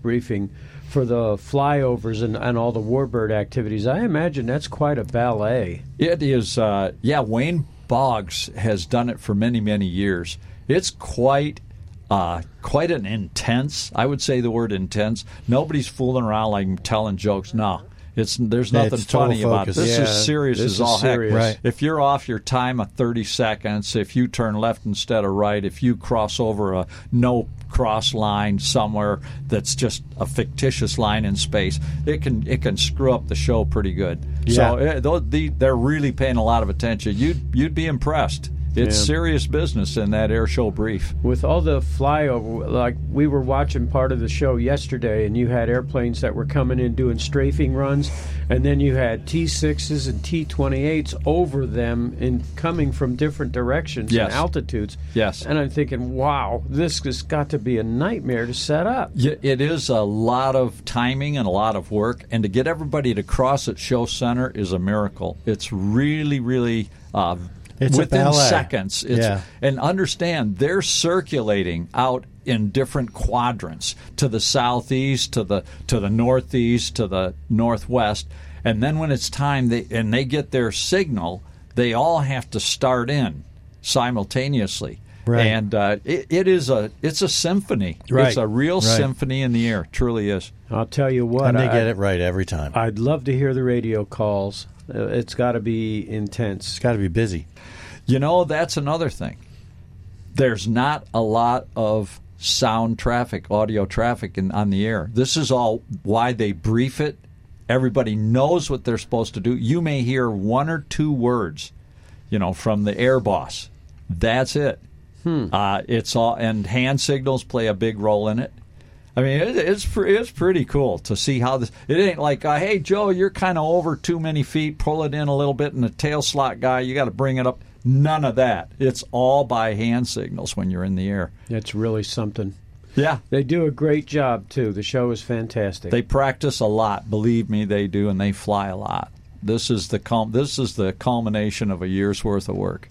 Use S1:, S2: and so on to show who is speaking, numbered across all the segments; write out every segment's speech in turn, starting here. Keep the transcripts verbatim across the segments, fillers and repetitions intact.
S1: briefing for the flyovers and, and all the warbird activities. I imagine that's quite a ballet.
S2: It is, uh, yeah, Wayne Boggs has done it for many, many years. It's quite uh, quite an intense, I would say the word intense. Nobody's fooling around like telling jokes. No. It's There's nothing
S3: it's total
S2: funny about it.
S3: focus.
S2: This
S1: Yeah,
S2: is serious
S1: this
S2: as
S1: is
S2: all
S1: serious.
S2: heck.
S3: Right.
S2: If you're off your time of thirty seconds, if you turn left instead of right, if you cross over a no cross line somewhere that's just a fictitious line in space, it can it can screw up the show pretty good. So
S3: Yeah.
S2: uh, those- the- they're really paying a lot of attention. You'd you'd be impressed. It's
S1: Yeah.
S2: serious business in that air show brief.
S1: With all the flyover, like we were watching part of the show yesterday, and you had airplanes that were coming in doing strafing runs, and then you had T sixes and T twenty-eights over them and coming from different directions
S2: Yes.
S1: and altitudes.
S2: Yes.
S1: And I'm thinking, wow, this has got to be a nightmare to set up.
S2: Yeah, it is a lot of timing and a lot of work, and to get everybody to cross at Show Center is a miracle. It's really, really uh,
S3: It's a
S2: within
S3: ballet.
S2: seconds. It's,
S3: Yeah.
S2: And understand, they're circulating out in different quadrants, to the southeast, to the to the northeast, to the northwest, and then when it's time, they and they get their signal, they all have to start in simultaneously.
S3: Right.
S2: And uh, it, it is a it's a symphony.
S3: Right.
S2: It's a real
S3: Right.
S2: symphony in the air. It truly is.
S1: I'll tell you what.
S3: And they
S1: I,
S3: get it right every time.
S1: I'd love to hear the radio calls. Uh, It's got to be intense.
S3: It's got to be busy.
S2: You know, that's another thing. There's not a lot of sound traffic, audio traffic in, on the air. This is all why they brief it. Everybody knows what they're supposed to do. You may hear one or two words, you know, from the air boss. That's it.
S1: Hmm.
S2: Uh, it's all, and hand signals play a big role in it. I mean, it, it's pre- it's pretty cool to see how this. It ain't like, uh, hey Joe, you're kind of over too many feet. Pull it in a little bit, and the tail slot guy, you got to bring it up. None of that. It's all by hand signals when you're in the air.
S1: It's really something.
S2: Yeah,
S1: They do a great job, too. The show is fantastic.
S2: they practice a lot. Believe me, they do, and they fly a lot. This is the cul- this is the culmination of a year's worth of work.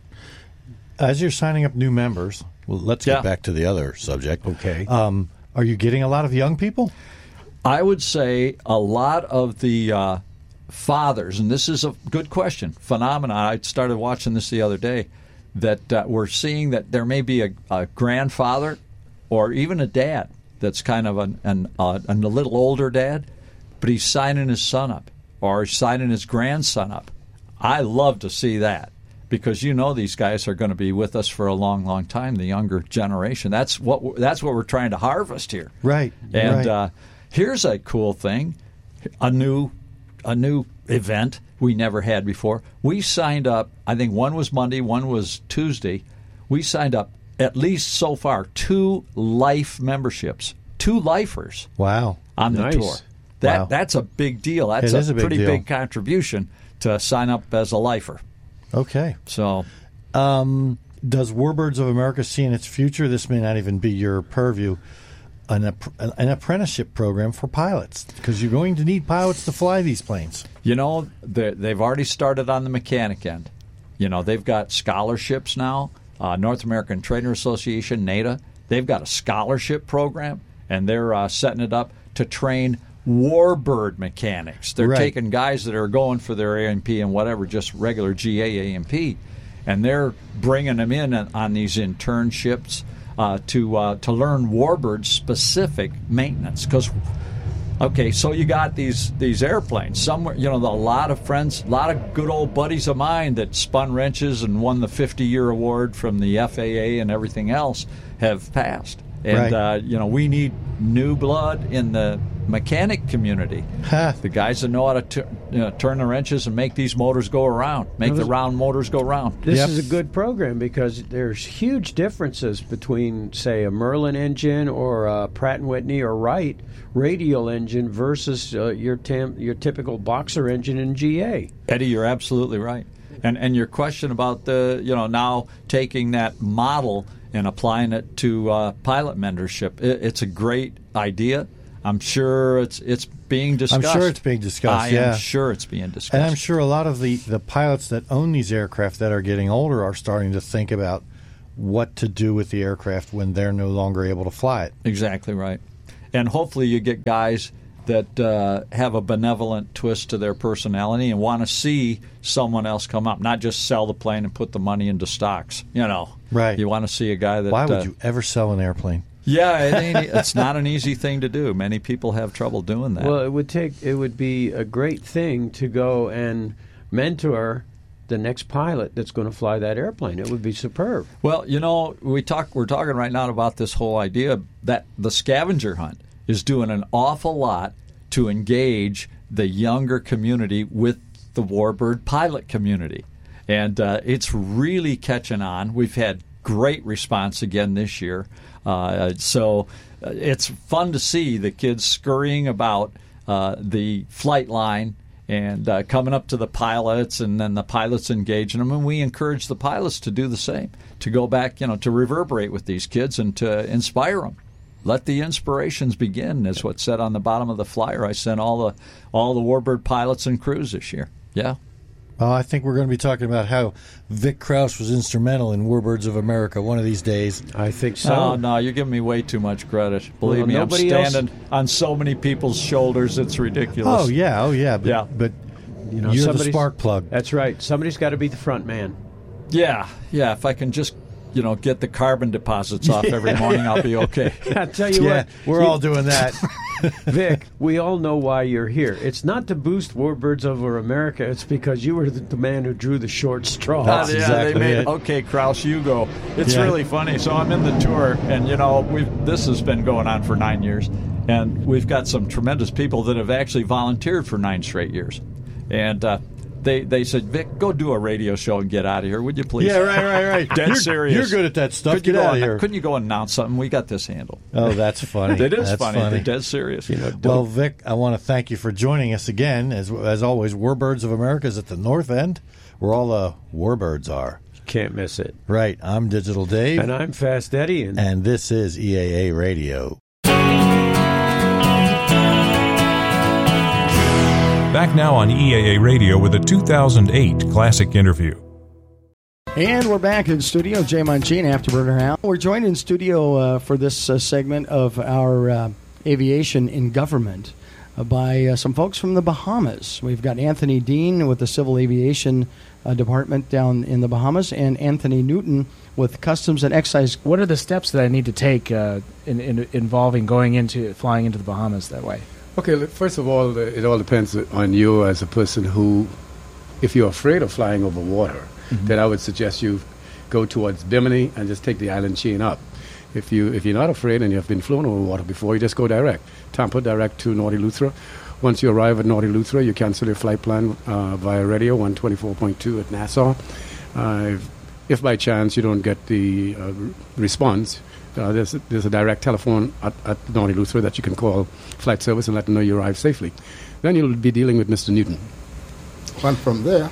S3: As you're signing up new members, well, let's
S2: Yeah.
S3: get back to the other subject.
S1: Okay.
S3: Um, are you getting a lot of young people?
S2: I would say a lot of the uh, fathers, and this is a good question, phenomenon. I started watching this the other day, that uh, we're seeing that there may be a, a grandfather or even a dad that's kind of an, an, uh, a little older dad, but he's signing his son up or he's signing his grandson up. I love to see that, because you know these guys are going to be with us for a long, long time, the younger generation. That's what we're, that's what we're trying to harvest here.
S3: Right.
S2: And
S3: right.
S2: uh, here's a cool thing, a new a new event we never had before. We signed up, I think one was Monday, one was Tuesday. We signed up at least so far two life memberships, two lifers
S3: wow.
S2: on the
S1: Nice.
S2: tour. That
S3: Wow.
S2: That's a big deal. That's
S3: It
S2: a,
S3: is a big
S2: pretty
S3: deal.
S2: big contribution to sign up as a lifer.
S3: Okay.
S2: So
S3: Um, does Warbirds of America see in its future, this may not even be your purview, an, app- an apprenticeship program for pilots? Because you're going to need pilots to fly these planes.
S2: You know, they- they've already started on the mechanic end. You know, they've got scholarships now. Uh, North American Trainer Association, NATA, they've got a scholarship program, and they're uh, setting it up to train warbird mechanics. They're
S3: Right.
S2: taking guys that are going for their A M P and whatever, just regular G A A M P, and they're bringing them in on, on these internships uh, to uh, to learn warbird specific maintenance. Because okay, so you got these these airplanes. Somewhere, you know, a lot of friends, a lot of good old buddies of mine that spun wrenches and won the fifty-year award from the F A A and everything else have passed. And
S3: Right.
S2: uh, you know, we need new blood in the mechanic community.
S3: Ha.
S2: The guys that know how to tu- you know, turn the wrenches and make these motors go around, make
S1: Well,
S2: the
S1: this-
S2: round motors go round.
S1: This
S3: Yep.
S1: is a good program because there's huge differences between, say, a Merlin engine or a Pratt and Whitney or Wright radial engine versus uh, your tam- your typical Boxer engine in G A.
S2: Eddie, you're absolutely right. And and your question about the, you know, now taking that model and applying it to uh, pilot mentorship, it, it's a great idea. I'm sure it's it's being discussed.
S3: I'm sure it's being discussed,
S2: I
S3: yeah.
S2: am sure it's being discussed.
S3: And I'm sure a lot of the, the pilots that own these aircraft that are getting older are starting to think about what to do with the aircraft when they're no longer able to fly it.
S2: Exactly right. and hopefully you get guys that uh, have a benevolent twist to their personality and want to see someone else come up, not just sell the plane and put the money into stocks. You know,
S3: right?
S2: You want to see a guy that.
S3: Why would
S2: uh,
S3: you ever sell an airplane?
S2: Yeah, it ain't, it's not an easy thing to do. Many people have trouble doing that.
S1: Well, it would take. It would be a great thing to go and mentor the next pilot that's going to fly that airplane. It would be superb.
S2: Well, you know, we talk. We're talking right now about this whole idea that the scavenger hunt is doing an awful lot to engage the younger community with the Warbird pilot community. And uh, it's really catching on. We've had great response again this year. Uh, so uh, it's fun to see the kids scurrying about uh, the flight line and uh, coming up to the pilots, and then the pilots engaging them. And we encourage the pilots to do the same, to go back, you know, to reverberate with these kids and to inspire them. Let the inspirations begin, is what's said on the bottom of the flyer I sent all the all the Warbird pilots and crews this year. Yeah.
S3: Well, I think we're going to be talking about how Vic Krause was instrumental in Warbirds of America one of these days.
S1: I think so.
S2: Oh, no, you're giving me way too much credit. Believe
S1: Well,
S2: me, I'm
S1: nobody
S2: standing
S1: else-
S2: on so many people's shoulders, it's ridiculous.
S3: Oh, yeah, oh, yeah. But,
S2: Yeah.
S3: but
S1: You know,
S3: you're the
S1: somebody's-
S3: spark plug.
S1: That's right. Somebody's got to be the front man.
S2: Yeah, yeah, if I can just, you know, get the carbon deposits off every morning, I'll be okay.
S1: I tell you
S3: Yeah,
S1: what,
S3: we're
S1: you-
S3: all doing that.
S1: Vic, we all know why you're here. It's not to boost Warbirds over America. It's because you were the, the man who drew the short straw.
S3: That's
S2: yeah,
S3: exactly
S2: they made
S3: it.
S2: Okay, Krause, you go. It's
S3: Yeah.
S2: really funny. So I'm in the tour, and you know, we've this has been going on for nine years, and we've got some tremendous people that have actually volunteered for nine straight years, and uh, they they said, Vic, go do a radio show and get out of here, would you please?
S3: Yeah, right, right, right.
S2: Dead
S3: you're,
S2: serious.
S3: You're good at that stuff.
S2: Could you
S3: Get
S2: go
S3: out
S2: on-
S3: of here.
S2: Couldn't you go and announce something? We got this handled.
S3: Oh, that's funny.
S2: It is
S3: That's
S2: funny. They're dead serious. You know,
S3: Well, Vic, I want to thank you for joining us again. As as always, Warbirds of America is at the north end, where all the Warbirds are.
S1: Can't miss it.
S3: Right. I'm Digital Dave,
S1: And I'm Fast Eddie. And
S3: and this is E A A Radio.
S4: Back now on E A A Radio with a two thousand eight classic interview.
S5: And we're back in studio. Jay Manchin, Afterburner House. We're joined in studio uh, for this uh, segment of our uh, Aviation in Government uh, by uh, some folks from the Bahamas. We've got Anthony Dean with the Civil Aviation uh, Department down in the Bahamas, and Anthony Newton with Customs and Excise.
S6: What are the steps that I need to take uh, in, in involving going into flying into the Bahamas that way?
S7: Okay, look, first of all, uh, it all depends on you as a person who, if you're afraid of flying over water, mm-hmm. then I would suggest you go towards Bimini and just take the island chain up. If, you, if you're not afraid and you've been flown over water before, you just go direct. Tampa, direct to North Eleuthera. Once you arrive at North Eleuthera, you cancel your flight plan uh, via radio, one twenty-four point two at Nassau. Uh, if, if by chance you don't get the uh, response, Uh, there's, there's a direct telephone at, at North Eleuthera that you can call flight service and let them know you arrived safely. Then you'll be dealing with Mister Newton.
S8: And from there,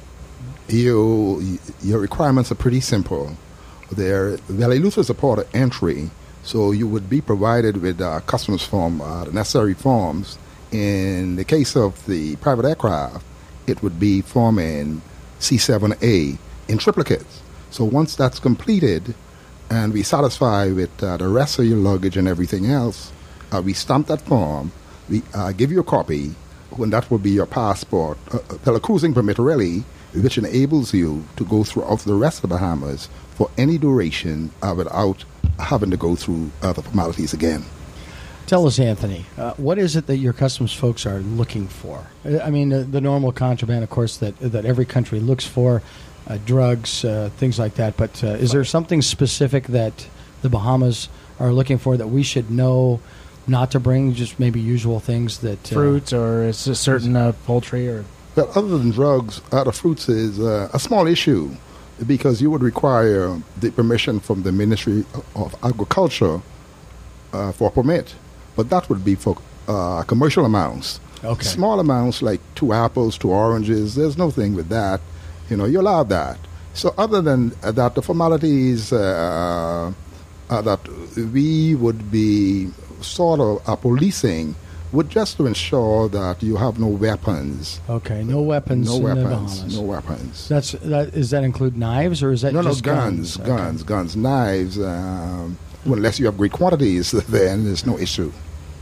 S8: you, your requirements are pretty simple. There, well, Eleuthera is a port of entry, so you would be provided with uh, customs form, uh, the necessary forms. In the case of the private aircraft, it would be Form in C seven A in triplicates. So once that's completed, and we satisfy with uh, the rest of your luggage and everything else, uh, we stamp that form, we uh, give you a copy, and that will be your passport, uh, well, a cruising permit really, which enables you to go throughout the rest of the Bahamas for any duration uh, without having to go through uh, the formalities again.
S5: Tell us, Anthony, uh, what is it that your customs folks are looking for? I mean, uh, the normal contraband, of course, that that every country looks for, uh, drugs, uh, things like that. But uh, is there something specific that the Bahamas are looking for that we should know not to bring? Just maybe usual things that uh,
S6: Fruits, or is it certain uh, poultry, or
S8: Well, other than drugs, uh, the fruits is uh, a small issue because you would require the permission from the Ministry of Agriculture uh, for a permit. But that would be for uh, commercial amounts.
S5: Okay.
S8: Small amounts like two apples, two oranges, there's no thing with that. You know, you're allowed that. So other than uh, that, the formalities uh, uh, that we would be sort of uh, policing would just to ensure that you have no weapons.
S5: Okay, no weapons
S8: No
S5: in
S8: weapons.
S5: the Bahamas.
S8: No weapons.
S5: That's that. Does that include knives, or is that
S8: No, no,
S5: just
S8: guns,
S5: guns?
S8: guns, guns, knives. Um, well, unless you have great quantities, then there's no issue.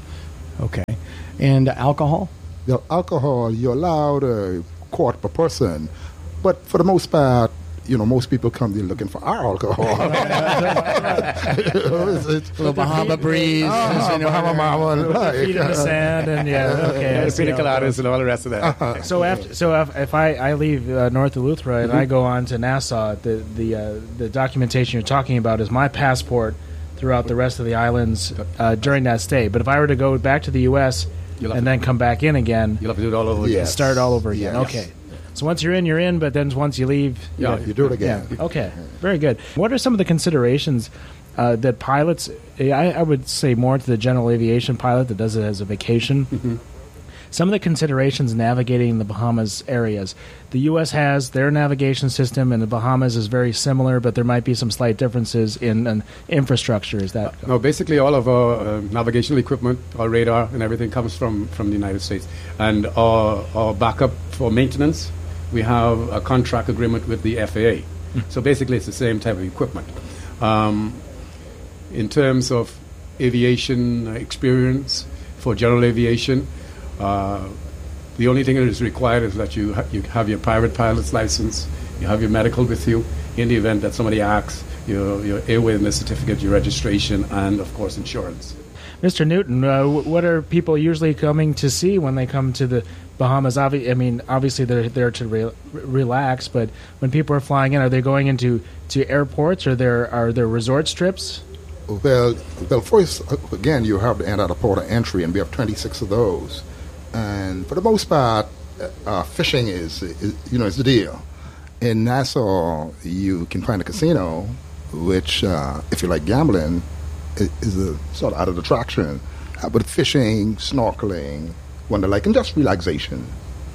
S5: Okay. And alcohol?
S8: The alcohol, you're allowed a quart per person, but for the most part, you know, most people come there looking for our alcohol. You know, it's, it's,
S5: little Bahama breeze.
S8: Ah,
S5: you know,
S8: Bahama Mama, right.
S6: Feet in the sand, and yeah, okay. I see
S7: Pina
S6: how it
S7: coladas
S6: goes.
S7: and all the rest of that.
S8: Uh-huh.
S6: So after, so if, if I, I leave uh, North Eleuthera and I go on to Nassau, the the uh, the documentation you're talking about is my passport throughout the rest of the islands uh, during that stay. But if I were to go back to the U S
S7: You'll have
S6: and
S7: to-
S6: then come back in again,
S7: You'll have to do it all over again.
S8: Yes.
S6: start all over again.
S8: Yes.
S6: Okay. So once you're in, you're in. But then once you leave,
S7: Yeah,
S8: you do it again.
S6: yeah. Okay. Very good. What are some of the considerations uh, that pilots? I, I would say more to the general aviation pilot that does it as a vacation.
S7: Mm-hmm.
S6: Some of the considerations navigating the Bahamas areas. The U S has their navigation system, and the Bahamas is very similar, but there might be some slight differences in, in infrastructure. Is that
S7: No, basically all of our uh, navigational equipment, our radar and everything comes from, from the United States. And our, our backup for maintenance, we have a contract agreement with the F A A. So basically it's the same type of equipment. Um, in terms of aviation experience for general aviation, uh, the only thing that is required is that you, ha- you have your private pilot's license, you have your medical with you. In the event that somebody asks, your, your airworthiness certificate, your registration, and of course insurance.
S6: Mister Newton, uh, w- what are people usually coming to see when they come to the Bahamas? Obvi- I mean, obviously they're there to re- relax, but when people are flying in, are they going into to airports, or there are there resort strips?
S8: Well, well, first, uh, again, you have to enter the port of entry, and we have twenty-six of those. And for the most part, uh, uh, fishing is, is, you know, is the deal. In Nassau, you can find a casino, which, uh, if you like gambling, i- is a sort of added attraction. Uh, but fishing, snorkeling, wonderlike, and just relaxation.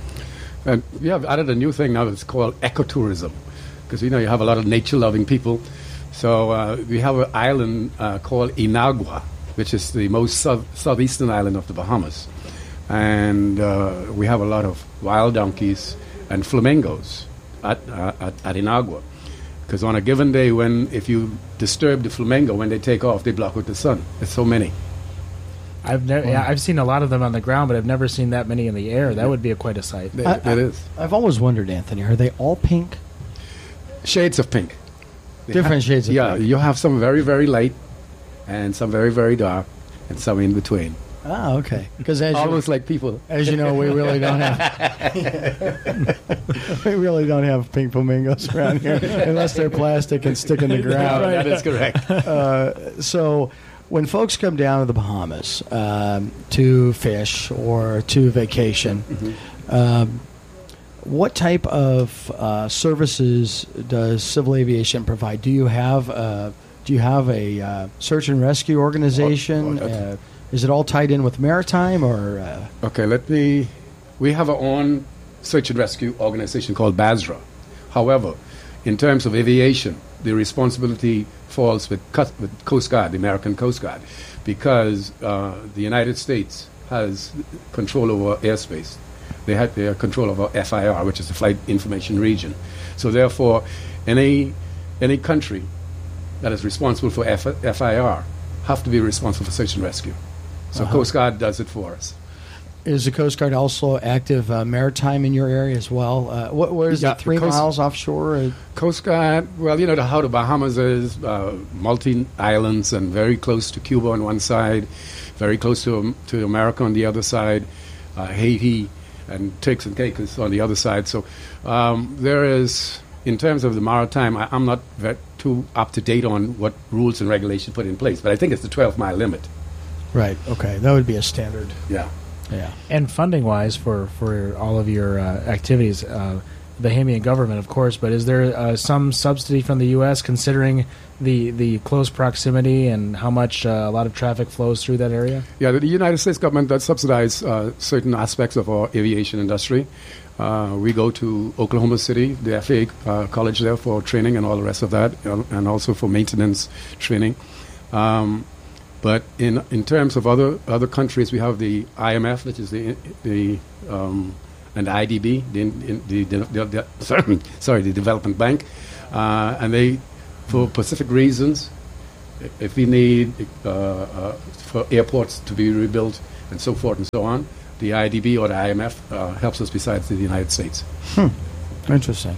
S7: And we have added a new thing now that's called ecotourism, because you know you have a lot of nature-loving people. So uh, we have an island uh, called Inagua, which is the most south- southeastern island of the Bahamas. And uh, we have a lot of wild donkeys and flamingos at, uh, at, at Inagua. Because on a given day, when if you disturb the flamingo, when they take off, they block out the sun. There's so many.
S6: I've never, yeah, I've seen a lot of them on the ground, but I've never seen that many in the air. That would be a, quite a sight.
S7: It,
S5: I-
S7: it is.
S5: I've always wondered, Anthony, are they all pink?
S7: Shades of pink. They
S5: Different
S7: ha-
S5: shades of
S7: yeah,
S5: pink.
S7: you have some very, very light and some very, very dark and some in between.
S5: Ah, okay. Because as you,
S7: Almost like people.
S5: as you know, we really don't have we really don't have pink flamingos around here unless they're plastic and stick in the ground.
S7: That is correct.
S5: Uh, so, when folks come down to the Bahamas um, to fish or to vacation, um, what type of uh, services does civil aviation provide? Do you have uh, do you have a uh, search and rescue organization?
S7: Oh, oh, okay.
S5: uh, is it all tied in with maritime or? Uh,
S7: Okay, let me. We have our own search and rescue organization called BASRA. However, in terms of aviation, the responsibility falls with, Cus- with Coast Guard, the American Coast Guard, because uh, the United States has control over airspace. They have their control over F I R, which is the Flight Information Region. So therefore, any any country that is responsible for F- FIR have to be responsible for search and rescue. So
S5: Uh-huh.
S7: Coast Guard does it for us.
S5: Is the Coast Guard also active uh, maritime in your area as well? Uh, what, where is
S7: Yeah,
S5: it? Three
S7: the Coast-
S5: miles offshore? Uh,
S7: Coast Guard, well, you know the, how the Bahamas is, uh, multi-islands and very close to Cuba on one side, very close to, um, to America on the other side, uh, Haiti and Turks and Caicos on the other side. So um, there is, in terms of the maritime, I, I'm not ve- too up-to-date on what rules and regulations put in place, but I think it's the twelve-mile limit.
S5: right. Okay. That would be a standard.
S7: Yeah.
S5: Yeah.
S6: And funding-wise for, for all of your uh, activities, uh, the Bahamian government, of course, but is there uh, some subsidy from the U S considering the, the close proximity and how much uh, a lot of traffic flows through that area?
S7: Yeah, the United States government does subsidize uh, certain aspects of our aviation industry. Uh, we go to Oklahoma City, the F A A uh, college there for training and all the rest of that, uh, and also for maintenance training. Um, but in in terms of other other countries, we have the I M F, which is the the um, and the I D B, the, in, the, the, the, the sorry, sorry, the Development Bank, uh, and they, for specific reasons, if we need uh, uh, for airports to be rebuilt, and so forth and so on. The I D B or the I M F uh, helps us besides the United States.
S5: Hmm. Interesting.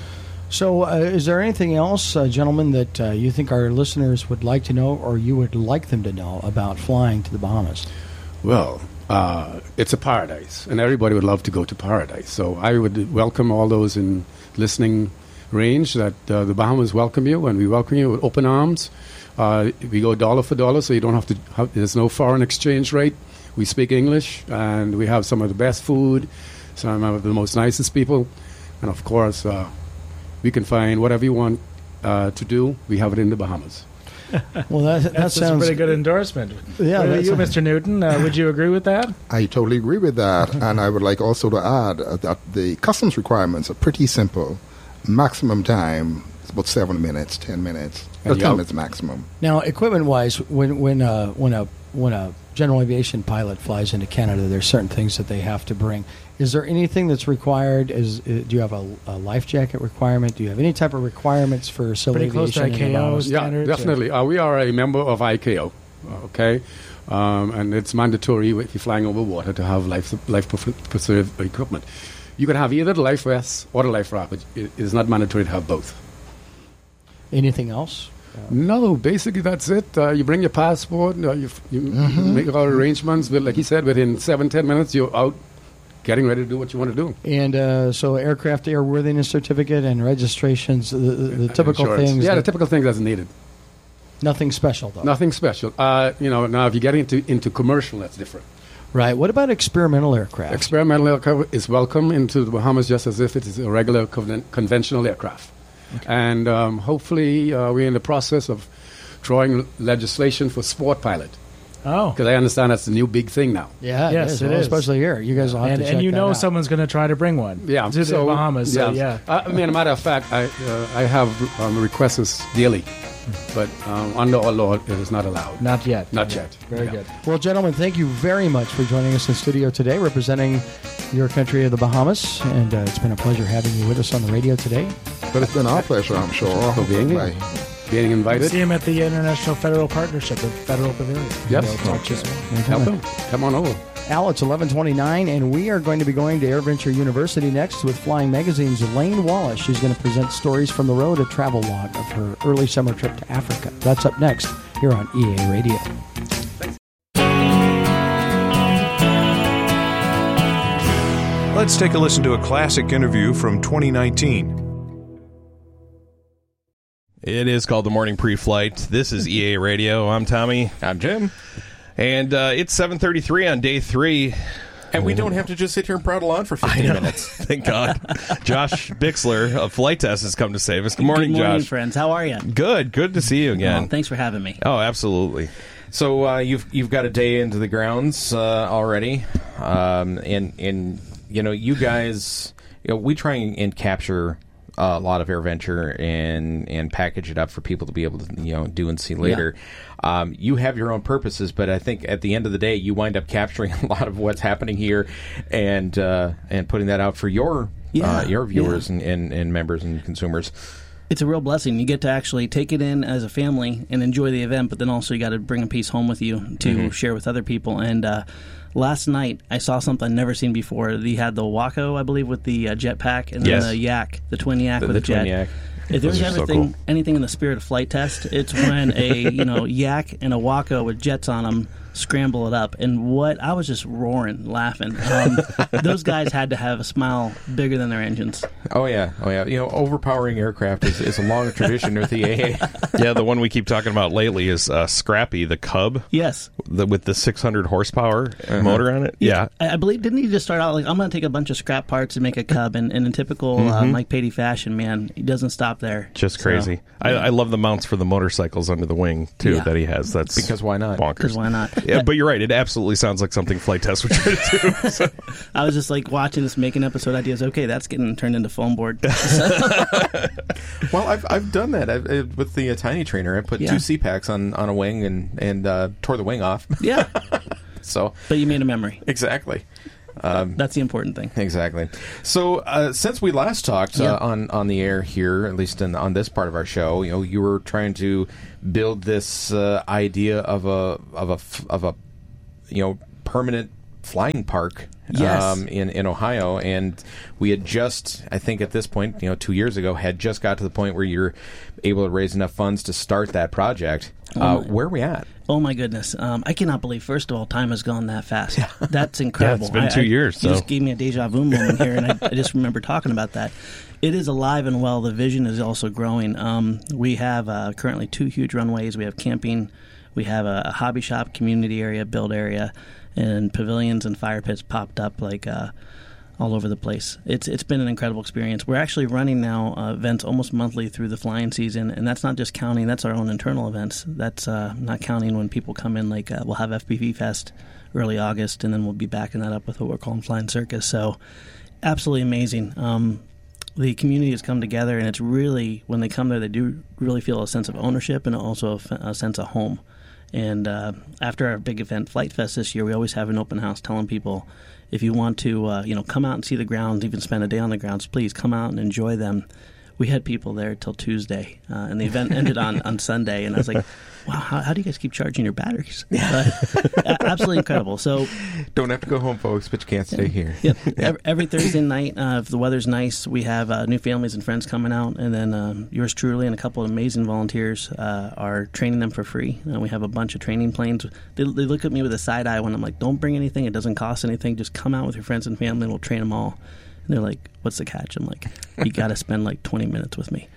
S5: So, uh, is there anything else, uh, gentlemen, that uh, you think our listeners would like to know, or you would like them to know about flying to the Bahamas?
S7: Well, uh, it's a paradise, and everybody would love to go to paradise. So I would welcome all those in listening range that uh, the Bahamas welcome you, and we welcome you with open arms. Uh, we go dollar for dollar, so you don't have to. Have, there's no foreign exchange rate. We speak English, and we have some of the best food, some of the most nicest people, and of course, uh, we can find whatever you want uh, to do. We have it in the Bahamas.
S5: Well, that, that
S6: that's,
S5: sounds
S6: that's a pretty good endorsement.
S5: Yeah,
S6: what about
S5: that's
S6: you,
S5: a-
S6: Mister Newton? Uh, would you agree with that?
S8: I totally agree with that, and I would like also to add uh, that the customs requirements are pretty simple. Maximum time is about seven minutes, ten minutes.
S7: And
S8: The
S7: you
S8: time
S7: out.
S8: is maximum.
S5: Now, equipment-wise, when when uh, when a when a general aviation pilot flies into Canada, there's certain things that they have to bring. Is there anything that's required? Is uh, do you have a, a life jacket requirement? Do you have any type of requirements for civil
S6: Pretty close to
S5: aviation? in the
S6: I C A O
S5: Bahamas?
S7: Yeah,
S6: standards,
S7: definitely. Uh, we are a member of I C A O, okay? Um, and it's mandatory if you're flying over water to have life life preserve equipment. You can have either the life vest or the life raft. It is not mandatory to have both.
S5: Anything else?
S7: No, basically that's it. Uh, you bring your passport, uh, you, you make all arrangements. But like he said, within seven, ten minutes, you're out getting ready to do what you want to do.
S5: And uh, so, aircraft airworthiness certificate and registrations, the, the, the typical
S7: Insurance.
S5: things.
S7: Yeah, the
S5: that-
S7: typical things that's needed.
S5: nothing special though.
S7: Nothing special. Uh, you know, now if you get into, into commercial, that's different.
S5: Right. What about experimental aircraft?
S7: Experimental aircraft is welcome into the Bahamas just as if it is a regular conven- conventional aircraft. And um, hopefully uh, we're in the process of drawing legislation for sport pilot.
S6: Oh.
S7: Because I understand that's the new big thing now.
S5: yeah,
S6: Yes,
S5: it is.
S6: it
S5: Well,
S6: is.
S5: especially here. You guys will have
S6: And,
S5: to check
S6: and you
S5: that
S6: know
S5: out.
S6: someone's going to try to bring one
S7: Yeah,
S6: to the
S7: so-
S6: Bahamas. So, yeah.
S7: I, I mean, a matter of fact, I uh, I have um, requests daily, but um, under our law, it is not allowed.
S6: Not yet.
S7: Not yet.
S6: Very
S7: Yeah.
S6: good.
S5: Well, gentlemen, thank you very much for joining us in studio today, representing your country of the Bahamas. And uh, it's been a pleasure having you with us on the radio today.
S8: But it's been our pleasure, I'm sure.
S7: For being here.
S8: Right.
S7: Being invited.
S6: See him at the International Federal Partnership, the Federal Pavilion.
S7: Yes.
S6: They'll touch as well.
S7: Help him. Come on over.
S5: Al, it's eleven twenty-nine, and we are going to be going to AirVenture University next with Flying Magazine's Elaine Wallace. She's going to present stories from the road, a travel log of her early summer trip to Africa. That's up next here on E A Radio.
S4: Let's take a listen to a classic interview from twenty nineteen.
S9: It is called The Morning Pre-Flight. This is E A Radio. I'm Tommy.
S10: I'm Jim.
S9: And uh, it's seven thirty-three on day three.
S10: And we don't have to just sit here and prattle on for fifteen minutes.
S9: Thank God. Josh Bixler of Flight Test has come to save us. Good morning,
S11: Good morning,
S9: Josh.
S11: friends. How are you?
S9: Good. Good to see you again.
S11: Oh, thanks for having me.
S9: Oh, absolutely.
S10: So uh, you've you've got a day into the grounds uh, already, um, and and you know you guys, you know, we try and, and capture uh, a lot of AirVenture and and package it up for people to be able to you know do and see later. Um, you have your own purposes, but I think at the end of the day, you wind up capturing a lot of what's happening here, and uh, and putting that out for your
S11: Yeah,
S10: uh, your viewers
S11: yeah.
S10: and, and, and members and consumers.
S11: It's a real blessing. You get to actually take it in as a family and enjoy the event, but then also you got to bring a piece home with you to
S10: Mm-hmm.
S11: share with other people. And uh, last night I saw something I'd never seen before. He had the Waco, I believe, with the uh, jetpack, and
S9: Yes.
S11: then the Yak, the twin Yak
S10: The-
S11: with
S10: the
S11: a jet.
S10: twin Yak.
S11: If there's
S9: Those are so
S11: everything,
S9: cool.
S11: anything in the spirit of flight test, it's when a you know Yak and a Waco with jets on them scramble it up. And what I was just roaring, laughing. Um, those guys had to have a smile bigger than their engines.
S10: Oh yeah, oh yeah. You know, overpowering aircraft is, is a long tradition with the A A.
S9: Yeah, the one we keep talking about lately is uh, Scrappy, the Cub,
S11: Yes.
S9: the, with the six hundred horsepower motor on it. Yeah.
S11: I I believe, didn't he just start out like, I'm going to take a bunch of scrap parts and make a Cub? And, and in typical uh, Mike Patey fashion, man, he doesn't stop there.
S9: Just
S11: So,
S9: crazy. I, I love the mounts for the motorcycles under the wing too
S11: Yeah.
S9: that he has. That's
S10: Because why not?
S9: Bonkers.
S11: Because why not?
S9: Yeah, but you're right. It absolutely sounds like something Flight Test would try to do. So.
S11: I was just like watching this, making episode ideas. Okay, that's getting turned into foam board.
S10: Well, I've I've done that I've, uh, with the uh, tiny trainer. I put
S11: Yeah.
S10: two C packs on, on a wing and and uh, tore the wing off.
S11: Yeah,
S10: So
S11: but you made a memory.
S10: exactly. Um,
S11: That's the important thing.
S10: Exactly. So, uh, since we last talked
S11: Yeah.
S10: uh, on on the air here, at least in, on this part of our show, you know, you were trying to build this uh, idea of a of a f- of a you know permanent flying park
S11: Yes.
S10: um, in, in Ohio. And we had just, I think at this point, you know, two years ago, had just got to the point where you're able to raise enough funds to start that project.
S11: Oh
S10: Uh,
S11: my-
S10: where are we at?
S11: Oh my goodness! Um, I cannot believe. First of all, time has gone that fast. That's incredible.
S9: Yeah, it's been
S11: I-
S9: two
S11: I-
S9: years,
S11: You
S9: so.
S11: just gave me a deja vu moment here, and I, I just remember talking about that. It is alive and well. The vision is also growing. Um, we have uh, currently two huge runways. We have camping. We have a, a hobby shop, community area, build area, and pavilions and fire pits popped up like uh, all over the place. It's it's been an incredible experience. We're actually running now uh, events almost monthly through the flying season, and that's not just counting. That's our own internal events. That's uh, not counting when people come in. Like uh, we'll have F P V Fest early August, and then we'll be backing that up with what we're calling Flying Circus. So absolutely amazing. Um, the community has come together, and it's really, when they come there, they do really feel a sense of ownership and also a, f- a sense of home. And uh, after our big event, Flight Fest this year, we always have an open house telling people, if you want to, uh, you know, come out and see the grounds, even spend a day on the grounds, please come out and enjoy them. We had people there till Tuesday, uh, and the event ended on, on Sunday. And I was like, wow, how, how do you guys keep charging your batteries? Uh, absolutely incredible. So,
S10: Don't have to go home, folks, but you can't stay here.
S11: Yep. Every, every Thursday night, uh, if the weather's nice, we have uh, new families and friends coming out, and then um, yours truly and a couple of amazing volunteers uh, are training them for free. And we have a bunch of training planes. They, they look at me with a side eye when I'm like, "Don't bring anything. It doesn't cost anything. Just come out with your friends and family, and we'll train them all." And they're like, "What's the catch?" I'm like, "You got to spend like twenty minutes with me."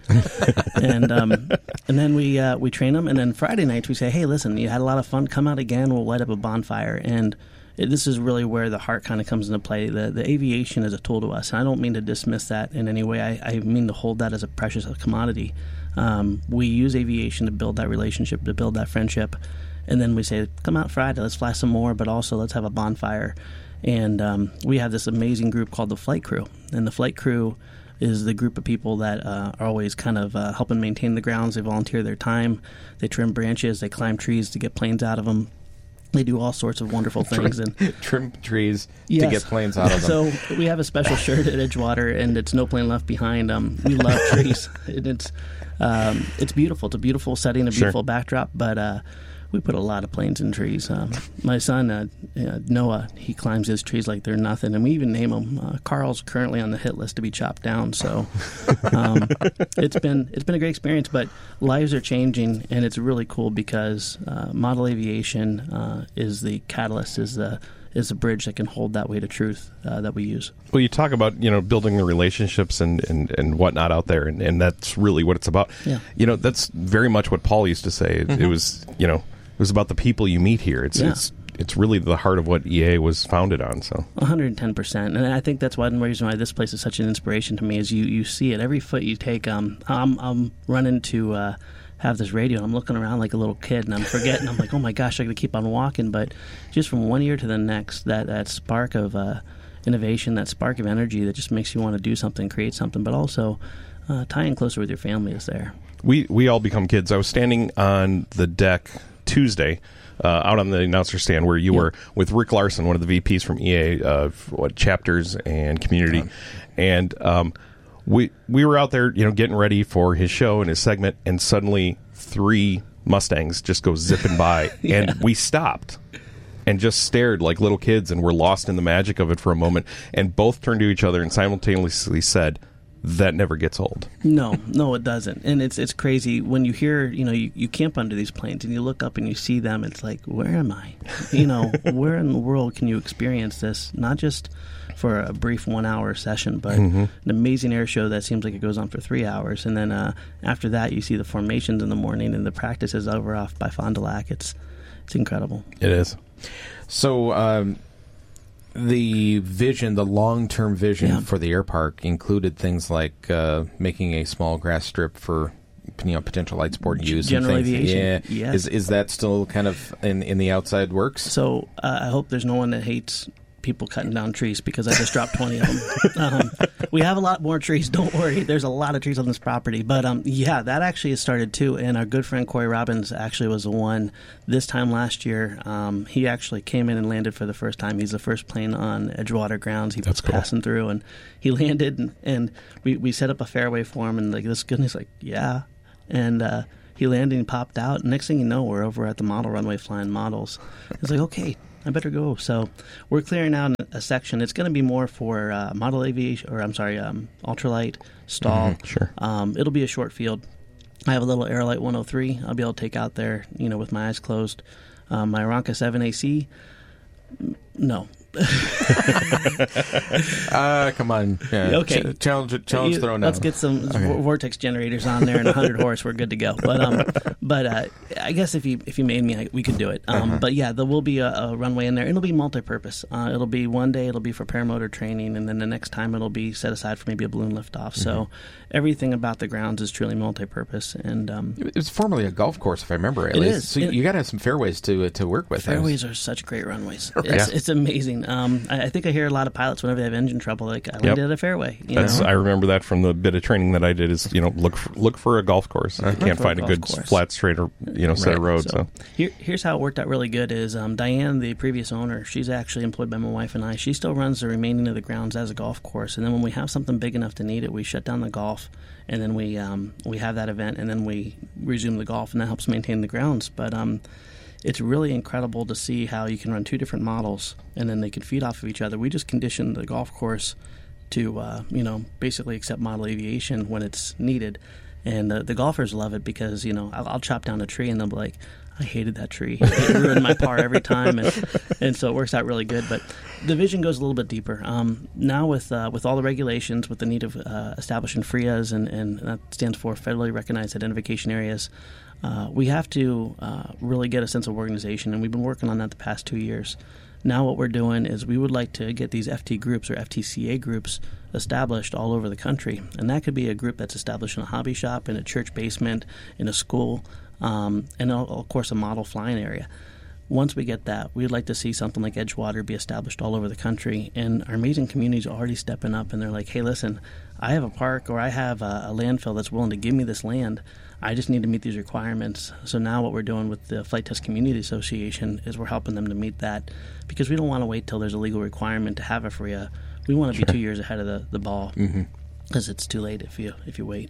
S11: and um, and then we uh, we train them, and then Friday nights we say, "Hey, listen, you had a lot of fun. Come out again. We'll light up a bonfire." And it, this is really where the heart kind of comes into play. The the aviation is a tool to us, and I don't mean to dismiss that in any way. I, I mean to hold that as a precious commodity. Um, we use aviation to build that relationship, to build that friendship, and then we say, "Come out Friday. Let's fly some more, but also let's have a bonfire." And um, we have this amazing group called the Flight Crew. And the Flight Crew is the group of people that uh, are always kind of uh, helping maintain the grounds. They volunteer their time. They trim branches. They climb trees to get planes out of them. They do all sorts of wonderful things. And
S10: Trim trees
S11: Yes.
S10: to get planes out of them.
S11: So we have a special shirt at Edgewater, and it's No Plane Left Behind. Um, we love trees. And it's um, it's beautiful. It's a beautiful setting, a
S9: Sure.
S11: beautiful backdrop, but uh, we put a lot of planes in trees. Um, my son, uh, uh, Noah, he climbs his trees like they're nothing, and we even name them. Uh, Carl's currently on the hit list to be chopped down. So um, it's been it's been a great experience, but lives are changing, and it's really cool because uh, model aviation uh, is the catalyst, is the is the bridge that can hold that weight of truth uh, that we use.
S9: Well, you talk about, you know, building the relationships and, and, and whatnot out there, and, and that's really what it's about.
S11: Yeah.
S9: You know, that's very much what Paul used to say. It, it was, you know, it was about the people you meet here. It's
S11: Yeah.
S9: it's it's really the heart of what E A was founded on. So
S11: one hundred ten percent. And I think that's one reason why this place is such an inspiration to me is you, you see it. Every foot you take, um, I'm, I'm running to uh, have this radio, and I'm looking around like a little kid, and I'm forgetting. I'm like, oh, my gosh, I got to keep on walking. But just from one year to the next, that, that spark of uh, innovation, that spark of energy that just makes you want to do something, create something, but also uh, tying closer with your family is there.
S9: we we all become kids. I was standing on the deck Tuesday, uh, out on the announcer stand where you
S11: Yeah.
S9: were with Rick Larson, one of the V Ps from E A, uh, what chapters and community, and um, we we were out there, you know, getting ready for his show and his segment, and suddenly three Mustangs just go zipping by, and we stopped and just stared like little kids, and were lost in the magic of it for a moment, and both turned to each other and simultaneously said, "That never gets old."
S11: No, no, it doesn't. And it's it's crazy when you hear, you know, you, you camp under these planes and you look up and you see them. It's like, where am I? You know, where in the world can you experience this? Not just for a brief one-hour session, but
S9: Mm-hmm.
S11: an amazing air show that seems like it goes on for three hours. And then uh, after that, you see the formations in the morning and the practice is over off by Fond du Lac. It's it's incredible.
S9: It is.
S10: So um, the vision, the long-term vision
S11: Yeah.
S10: for the air park included things like uh, making a small grass strip for, you know, potential light sport use.
S11: General
S10: and things.
S11: aviation.
S10: Yeah.
S11: Yes.
S10: Is is that still kind of in in the outside works?
S11: So uh, I hope there's no one that hates people cutting down trees because I just dropped twenty of them. Um, we have a lot more trees. Don't worry. There's a lot of trees on this property. But um, yeah, that actually has started too. And our good friend Corey Robbins actually was the one this time last year. Um, he actually came in and landed for the first time. He's the first plane on Edgewater grounds. He was
S9: That's cool.
S11: passing through, and he landed, and, and we, we set up a fairway for him. And like this goodness, like yeah, and. Uh, He landed and popped out. Next thing you know, we're over at the model runway flying models. It's like, okay, I better go. So we're clearing out a section. It's going to be more for uh, model aviation, or I'm sorry, um, ultralight, stall.
S9: Mm-hmm, sure.
S11: Um, it'll be a short field. I have a little Aerolite one oh three. I'll be able to take out there, you know, with my eyes closed. Um, my Aeronca seven A C, no.
S10: uh, come on. Yeah.
S11: Okay.
S10: Ch- challenge challenge
S11: you,
S10: thrown
S11: Let's
S10: out.
S11: get some
S10: Okay.
S11: vortex generators on there and one hundred horse. We're good to go. But um, but uh, I guess if you if you made me, I, we could do it. Um,
S10: Uh-huh.
S11: But yeah, there will be a, a runway in there. It'll be multi-purpose. Uh, it'll be one day it'll be for paramotor training, and then the next time it'll be set aside for maybe a balloon liftoff. Mm-hmm. So everything about the grounds is truly multi-purpose. And um,
S10: it was formerly a golf course, if I remember right.
S11: It is.
S10: So
S11: It-
S10: you got to have some fairways to uh, to work with.
S11: Fairways are such great runways. It's,
S9: Yeah.
S11: it's amazing. Um, I, I think I hear a lot of pilots whenever they have engine trouble, like, I landed
S9: Yep.
S11: at a fairway. You
S9: That's
S11: know?
S9: I remember that from the bit of training that I did. Is you know look for, look for a golf course. If you can't
S11: for a
S9: find a
S11: golf
S9: good
S11: course.
S9: flat straight or you know set of
S11: Right.
S9: road.
S11: So,
S9: So,
S11: Here, here's how it worked out really good is um, Diane, the previous owner, she's actually employed by my wife and I. She still runs the remaining of the grounds as a golf course. And then when we have something big enough to need it, we shut down the golf, and then we um, we have that event, and then we resume the golf, and that helps maintain the grounds. But um, it's really incredible to see how you can run two different models, and then they can feed off of each other. We just conditioned the golf course to, uh, you know, basically accept model aviation when it's needed. And uh, the golfers love it because, you know, I'll, I'll chop down a tree and they'll be like, I hated that tree. It ruined my par every time. And, and so it works out really good. But the vision goes a little bit deeper. Um, now with uh, with all the regulations, with the need of uh, establishing F R I As, and, and that stands for Federally Recognized Identification Areas, uh, we have to uh, really get a sense of organization. And we've been working on that the past two years. Now what we're doing is we would like to get these F T groups or F T C A groups established all over the country. And that could be a group that's established in a hobby shop, in a church basement, in a school, um, and of course a model flying area. Once we get that, we'd like to see something like Edgewater be established all over the country. And our amazing communities are already stepping up, and they're like, hey, listen, I have a park or I have a, a landfill that's willing to give me this land. I just need to meet these requirements. So now what we're doing with the Flight Test Community Association is we're helping them to meet that, because we don't want to wait till there's a legal requirement to have a F R I A. We want to
S10: Sure.
S11: be two years ahead of the, the ball, because
S10: Mm-hmm.
S11: it's too late if you if you wait.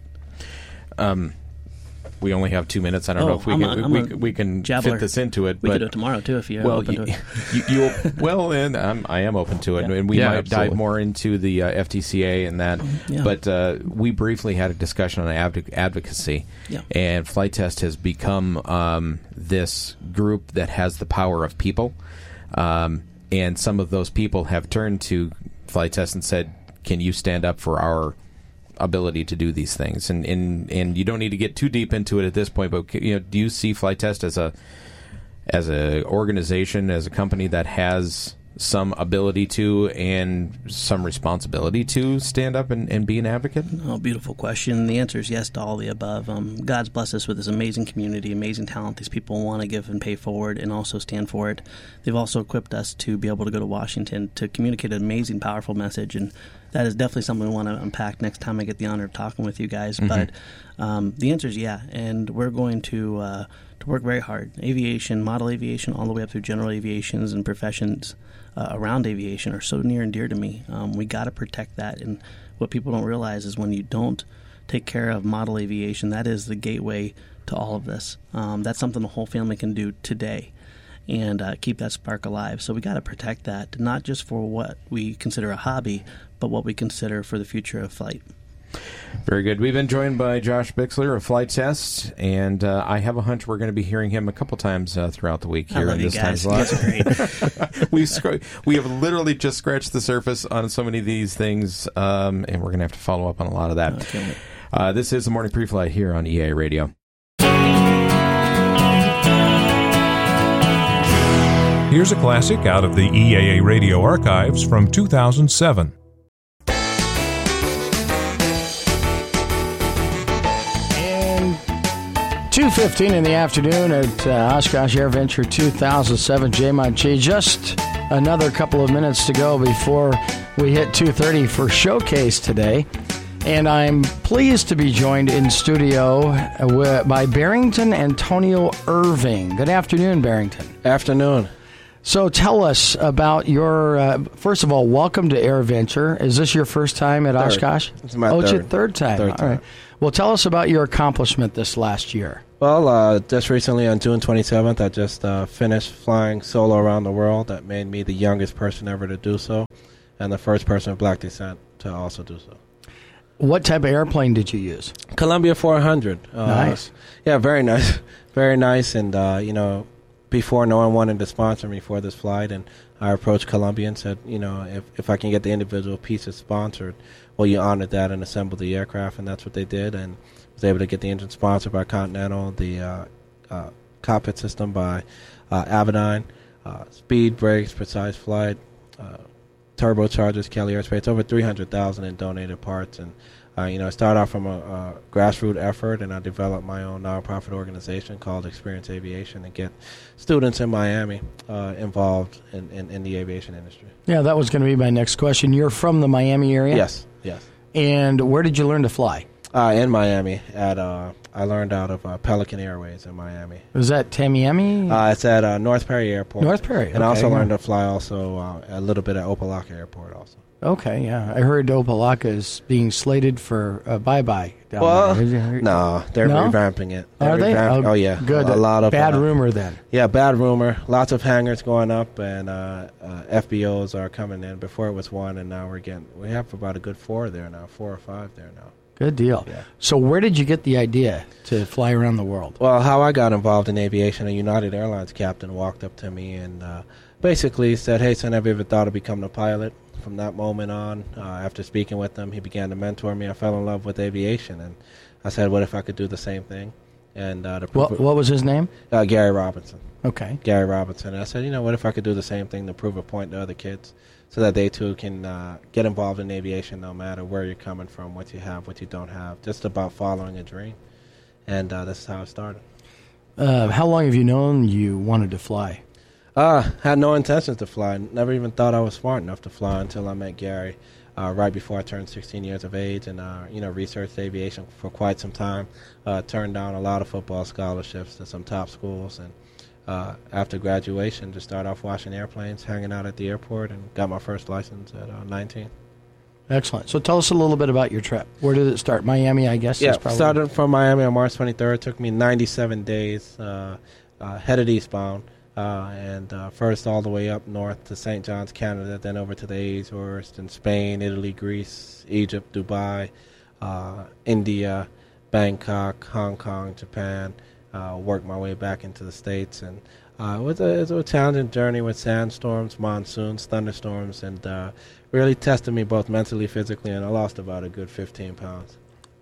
S10: Um, we only have two minutes. I don't
S11: Oh,
S10: know if we
S11: I'm
S10: can
S11: a- I'm
S10: we,
S11: a
S10: we can
S11: jabbler.
S10: fit this into it.
S11: We
S10: but
S11: could do it tomorrow too if you're
S10: well,
S11: open
S10: you,
S11: to it.
S10: you, you well, and I'm, I am open to it,
S11: Yeah.
S10: and we
S9: Yeah,
S10: might
S9: absolutely.
S10: dive more into the uh, F T C A and that.
S11: Yeah.
S10: But uh, we briefly had a discussion on adv- advocacy,
S11: Yeah.
S10: and Flight Test has become um, this group that has the power of people, um, and some of those people have turned to Flight Test and said, "Can you stand up for our ability to do these things?" And and and you don't need to get too deep into it at this point, but you know, do you see Flight Test as a as a organization, as a company that has some ability to and some responsibility to stand up and, and be an advocate?
S11: Oh, beautiful question. The answer is yes to all the above. Um, God's blessed us with this amazing community, amazing talent. These people want to give and pay forward and also stand for it. They've also equipped us to be able to go to Washington to communicate an amazing, powerful message, and that is definitely something we want to unpack next time I get the honor of talking with you guys.
S10: Mm-hmm.
S11: But um, the answer is yeah, and we're going to uh, to work very hard. Aviation, model aviation, all the way up through general aviations and professions uh, around aviation are so near and dear to me. Um, we got to protect that, and what people don't realize is when you don't take care of model aviation, that is the gateway to all of this. Um, that's something the whole family can do today and uh, keep that spark alive. So we got to protect that, not just for what we consider a hobby, but what we consider for the future of flight.
S10: Very good. We've been joined by Josh Bixler of Flight Test, and uh, I have a hunch we're going to be hearing him a couple times uh, throughout the week
S11: I
S10: here
S11: love
S10: in
S11: you
S10: this
S11: guys.
S10: time's
S11: You
S10: lot.
S11: guys are great.
S10: We've scr- we have literally just scratched the surface on so many of these things, um, and we're going to have to follow up on a lot of that.
S11: Okay.
S10: Uh, this is the Morning Pre-Flight here on E A Radio.
S4: Here's a classic out of the E A A Radio archives from two thousand seven.
S5: two fifteen in the afternoon at uh, Oshkosh Air Venture two thousand seven. Jay Monchi, just another couple of minutes to go before we hit two thirty for Showcase today. And I'm pleased to be joined in studio uh, by Barrington Antonio Irving. Good afternoon, Barrington.
S12: Afternoon.
S5: So tell us about your, uh, first of all, welcome to Air Venture. Is this your first time at
S12: Third.
S5: Oshkosh?
S12: It's my
S5: oh, it's
S12: third.
S5: your third time.
S12: Third
S5: All
S12: time.
S5: right. Well, tell us about your accomplishment this last year.
S12: Well, uh, just recently on June twenty-seventh, I just uh, finished flying solo around the world. That made me the youngest person ever to do so, and the first person of black descent to also do so.
S5: What type of airplane did you use?
S12: Columbia four hundred. Uh,
S5: Nice.
S12: Yeah, very nice. Very nice. And, uh, you know, before no one wanted to sponsor me for this flight, and I approached Columbia and said, you know, if, if I can get the individual pieces sponsored, will you honor that and assemble the aircraft? And that's what they did, and was able to get the engine sponsored by Continental, the uh, uh, cockpit system by uh, Avidyne, uh, speed, brakes, precise flight, uh, turbochargers, Kelly Aerospace, over three hundred thousand in donated parts. And, uh, you know, I started off from a, a grassroots effort, and I developed my own nonprofit organization called Experience Aviation and get students in Miami uh, involved in, in, in the aviation industry.
S5: Yeah, that was going to be my next question. You're from the Miami area?
S12: Yes, yes.
S5: And where did you learn to fly?
S12: Uh, in Miami. At uh, I learned out of uh, Pelican Airways in Miami.
S5: Was that Tamiami?
S12: Uh, it's at uh, North Perry Airport.
S5: North Perry,
S12: And I
S5: okay,
S12: also
S5: yeah.
S12: learned to fly also uh, a little bit at Opelika Airport also.
S5: Okay, yeah. I heard Opelika is being slated for uh, bye-bye down
S12: Well,
S5: there. Did you hear-
S12: no, they're
S5: No?
S12: revamping it. They're
S5: Are they?
S12: revamping-
S5: Oh,
S12: oh, yeah.
S5: good.
S12: A lot of
S5: Bad
S12: uh,
S5: rumor then.
S12: Yeah, bad rumor. Lots of hangars going up, and uh, uh, F B Os are coming in. Before it was one, and now we're getting, we have about a good four there now, four or five there now.
S5: Good deal.
S12: Yeah.
S5: So where did you get the idea to fly around the world?
S12: Well, how I got involved in aviation, a United Airlines captain walked up to me and uh, basically said, hey, son, have you ever thought of becoming a pilot? From that moment on, uh, after speaking with him, he began to mentor me. I fell in love with aviation, and I said, what if I could do the same thing? And uh, to prove
S5: What, what was his name?
S12: Uh, Gary Robinson.
S5: Okay.
S12: Gary Robinson. And I said, you know, what if I could do the same thing to prove a point to other kids so that they, too, can uh, get involved in aviation no matter where you're coming from, what you have, what you don't have, just about following a dream. And uh, this is how it started.
S5: Uh, how long have you known you wanted to fly?
S12: Uh, had no intentions to fly. Never even thought I was smart enough to fly until I met Gary uh, right before I turned sixteen years of age, and uh, you know, researched aviation for quite some time. Uh, turned down a lot of football scholarships to some top schools, and uh, after graduation, just started off washing airplanes, hanging out at the airport, and got my first license at uh, nineteen.
S5: Excellent. So tell us a little bit about your trip. Where did it start? Miami, I guess.
S12: Yeah,
S5: is probably...
S12: started from Miami on March twenty-third. It took me ninety-seven days, uh, uh, headed eastbound. Uh, and uh, first all the way up north to Saint John's, Canada, then over to the Azores, then Spain, Italy, Greece, Egypt, Dubai, uh, India, Bangkok, Hong Kong, Japan. Uh, worked my way back into the States, and uh, it, was a, it was a challenging journey with sandstorms, monsoons, thunderstorms, and uh, really tested me both mentally, physically, and I lost about a good fifteen pounds.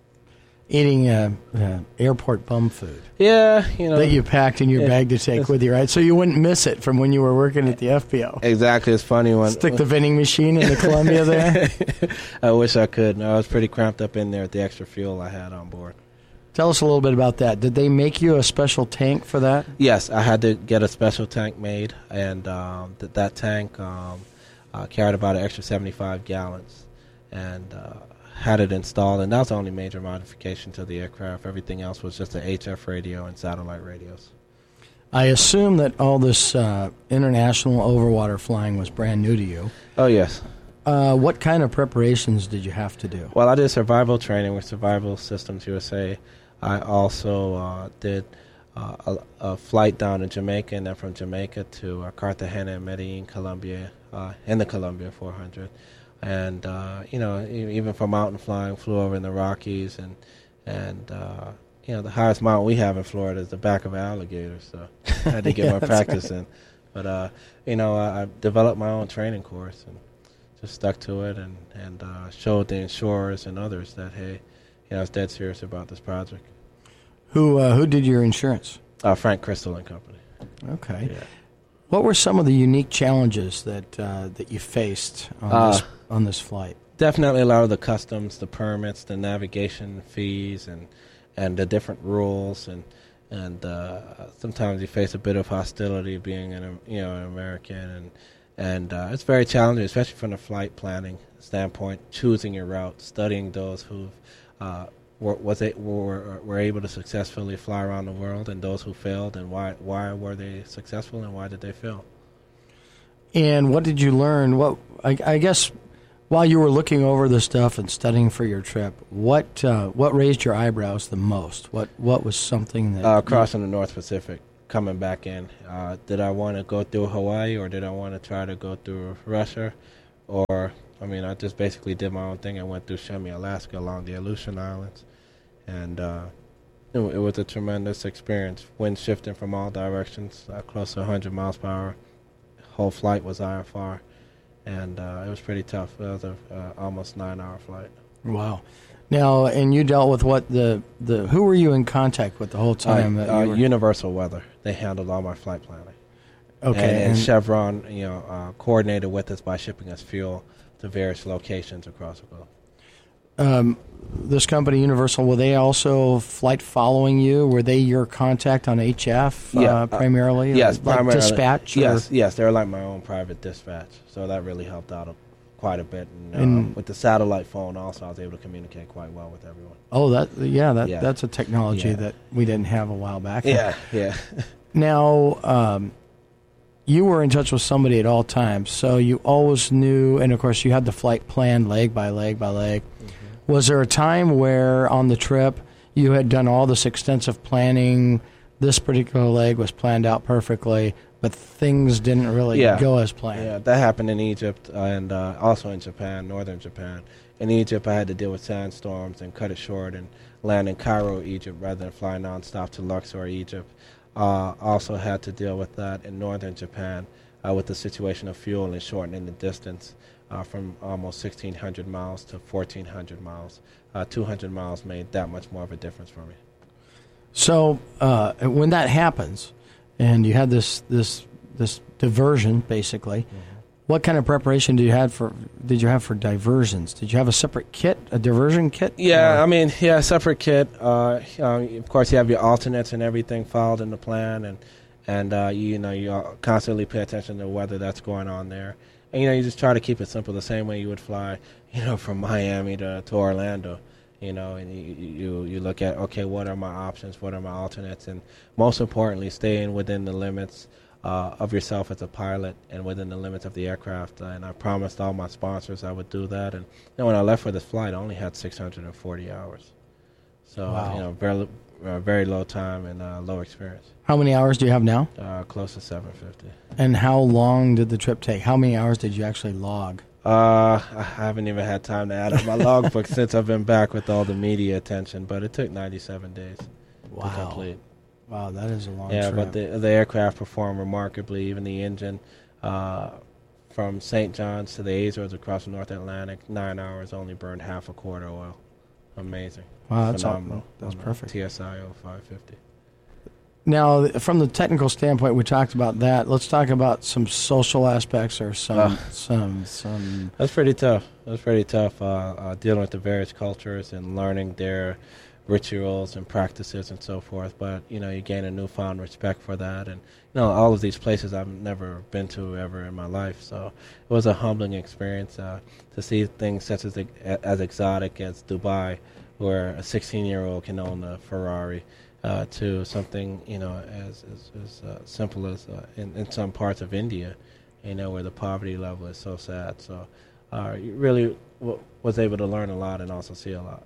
S5: Eating uh, uh, airport bum food.
S12: Yeah, you know.
S5: That you packed in your
S12: yeah,
S5: bag to take with you, right? So you wouldn't miss it from when you were working at the F B O.
S12: Exactly. It's funny when...
S5: Stick the vending machine in the Columbia there.
S12: I wish I could. No, I was pretty cramped up in there with the extra fuel I had on board.
S5: Tell us a little bit about that. Did they make you a special tank for that?
S12: Yes, I had to get a special tank made, and um, th- that tank um, uh, carried about an extra seventy-five gallons, and uh, had it installed, and that was the only major modification to the aircraft. Everything else was just an H F radio and satellite radios.
S5: I assume that all this uh, international overwater flying was brand new to you.
S12: Oh, yes.
S5: Uh, what kind of preparations did you have to do?
S12: Well, I did survival training with Survival Systems U S A. I also uh, did uh, a, a flight down to Jamaica, and then from Jamaica to uh, Cartagena and Medellin, Colombia, uh, in the Columbia four hundred. And, uh, you know, e- even for mountain flying, flew over in the Rockies, and, and uh, you know, the highest mountain we have in Florida is the back of an alligator, so I had to get
S5: Yeah,
S12: my practice right. in. But, uh, you know, I, I developed my own training course and just stuck to it, and, and uh, showed the insurers and others that, hey, you know, I was dead serious about this project.
S5: Who uh, who did your insurance?
S12: Uh, Frank Crystal and Company.
S5: Okay.
S12: Yeah.
S5: What were some of the unique challenges that uh, that you faced on,
S12: Uh,
S5: this, on this flight?
S12: Definitely a lot of the customs, the permits, the navigation fees, and and the different rules, and and uh, sometimes you face a bit of hostility being an you know an American, and and uh, it's very challenging, especially from the flight planning standpoint, choosing your route, studying those who uh, were was it were were able to successfully fly around the world, and those who failed, and why why were they successful, and why did they fail?
S5: And what did you learn? What I, I guess While you were looking over the stuff and studying for your trip, what uh, what raised your eyebrows the most? What what was something that
S12: uh, crossing the North Pacific, coming back in? Uh, did I want to go through Hawaii, or did I want to try to go through Russia? Or I mean, I just basically did my own thing. I went through Shemi, Alaska, along the Aleutian Islands, and uh, it, it was a tremendous experience. Wind shifting from all directions, uh, close to one hundred miles per hour. Whole flight was I F R. And uh, it was pretty tough. It was a uh, almost nine-hour flight.
S5: Wow. Now, and you dealt with what the, the who were you in contact with the whole time?
S12: Uh,
S5: that
S12: uh,
S5: you were...
S12: Universal Weather. They handled all my flight planning.
S5: Okay.
S12: And, and
S5: and
S12: Chevron, you know, uh, coordinated with us by shipping us fuel to various locations across the globe.
S5: Um, this company, Universal, were they also flight following you? Were they your contact on H F
S12: Yeah,
S5: uh, primarily?
S12: Uh, yes,
S5: like
S12: primarily.
S5: dispatch? Or?
S12: Yes, yes, they were like my own private dispatch. So that really helped out a, quite a bit. And, uh,
S5: And-
S12: with the satellite phone, also, I was able to communicate quite well with everyone.
S5: Oh, that yeah, that
S12: Yeah.
S5: that's a technology
S12: Yeah.
S5: that we didn't have a while back.
S12: Yeah, yeah.
S5: Now, um, you were in touch with somebody at all times, so you always knew, and of course, you had the flight planned leg by leg by leg. Mm-hmm. Was there a time where on the trip you had done all this extensive planning, this particular leg was planned out perfectly, but things didn't really
S12: Yeah.
S5: go as planned?
S12: Yeah, that happened in Egypt uh, and uh, also in Japan, northern Japan. In Egypt, I had to deal with sandstorms and cut it short and land in Cairo, Egypt, rather than fly nonstop to Luxor, Egypt. Uh, also had to deal with that in northern Japan uh, with the situation of fuel and shortening the distance uh, from almost sixteen hundred miles to fourteen hundred miles. Uh, two hundred miles made that much more of a difference for me.
S5: So uh, when that happens, and you had this this this diversion, basically, mm-hmm. what kind of preparation did you have for did you have for diversions? Did you have a separate kit, a diversion kit?
S12: Yeah,
S5: or?
S12: I mean, yeah, separate kit. Uh, um, of course, you have your alternates and everything filed in the plan, and and uh, you, you know you constantly pay attention to whether that's going on there. And you know, you just try to keep it simple, the same way you would fly, you know, from Miami to, to Orlando. You know, and you, you you look at, okay, what are my options? What are my alternates? And most importantly, staying within the limits uh, of yourself as a pilot and within the limits of the aircraft. Uh, and I promised all my sponsors I would do that. And you know, when I left for this flight, I only had six hundred forty hours. So,
S5: wow.
S12: you know, very, uh, very low time and uh, low experience.
S5: How many hours do you have now?
S12: Uh, close to seven fifty.
S5: And how long did the trip take? How many hours did you actually log?
S12: Uh, I haven't even had time to add up my logbook since I've been back with all the media attention, but it took ninety-seven days
S5: wow.
S12: to complete.
S5: Wow, that is a long
S12: yeah,
S5: trip.
S12: but the the aircraft performed remarkably. Even the engine, uh, from Saint John's to the Azores across the North Atlantic, nine hours only burned half a quart of oil. Amazing.
S5: Wow, that's
S12: phenomenal.
S5: All, that's perfect.
S12: T S I O five fifty.
S5: Now, from the technical standpoint, we talked about that. Let's talk about some social aspects or some
S12: Uh,
S5: some some.
S12: That's pretty tough. That's pretty tough. Uh, uh, dealing with the various cultures and learning their rituals and practices and so forth. But you know, you gain a newfound respect for that, and you know, all of these places I've never been to ever in my life. So it was a humbling experience uh, to see things such as as exotic as Dubai, where a sixteen-year-old can own a Ferrari. Uh, to something, you know, as as, as uh, simple as uh, in, in some parts of India, you know, where the poverty level is so sad. So, uh, you really w- was able to learn a lot and also see a lot.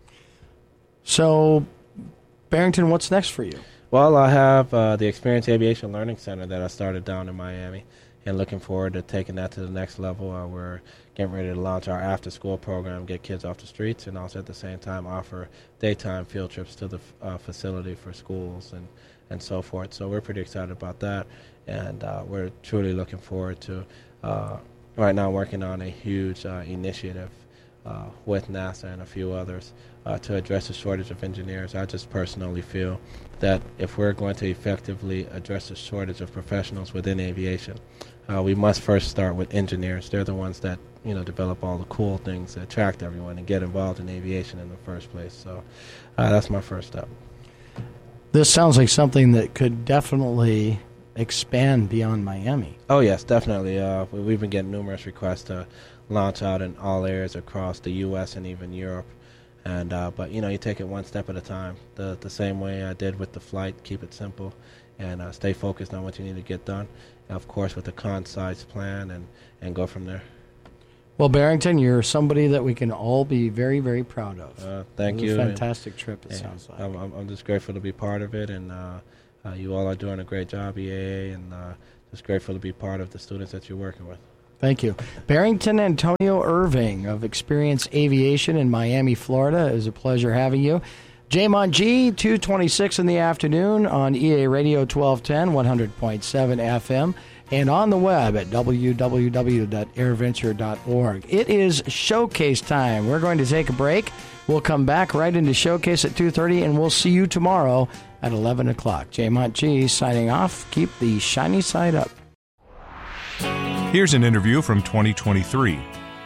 S5: So, Barrington, what's next for you?
S12: Well, I have uh, the Experience Aviation Learning Center that I started down in Miami, and looking forward to taking that to the next level. Uh, we're getting ready to launch our after-school program, get kids off the streets, and also at the same time offer daytime field trips to the uh, facility for schools and, and so forth. So we're pretty excited about that, and uh, we're truly looking forward to, uh, right now working on a huge uh, initiative uh, with NASA and a few others uh, to address the shortage of engineers. I just personally feel that if we're going to effectively address the shortage of professionals within aviation, uh, we must first start with engineers. They're the ones that, you know, develop all the cool things that attract everyone and get involved in aviation in the first place. So uh, that's my first step.
S5: This sounds like something that could definitely expand beyond Miami.
S12: Oh, yes, definitely. Uh, we- we've been getting numerous requests to launch out in all areas across the U S and even Europe. And uh, but, you know, you take it one step at a time, the, the same way I did with the flight. Keep it simple and uh, stay focused on what you need to get done. And of course, with a concise plan and, and go from there.
S5: Well, Barrington, you're somebody that we can all be very, very proud of.
S12: Uh, thank
S5: it was
S12: you.
S5: a fantastic and, trip, it
S12: yeah,
S5: sounds like.
S12: I'm, I'm, I'm just grateful to be part of it, and uh, uh, you all are doing a great job, E A A, and uh, just grateful to be part of the students that you're working with.
S5: Thank you. Barrington Antonio Irving of Experience Aviation in Miami, Florida. It was a pleasure having you. Jamon G, two twenty-six in the afternoon on E A Radio twelve ten, one hundred point seven F M, and on the web at w w w dot airventure dot org. It is showcase time. We're going to take a break. We'll come back right into showcase at two thirty, and we'll see you tomorrow at eleven o'clock. Jamon G signing off. Keep the shiny side up.
S4: Here's an interview from twenty twenty-three.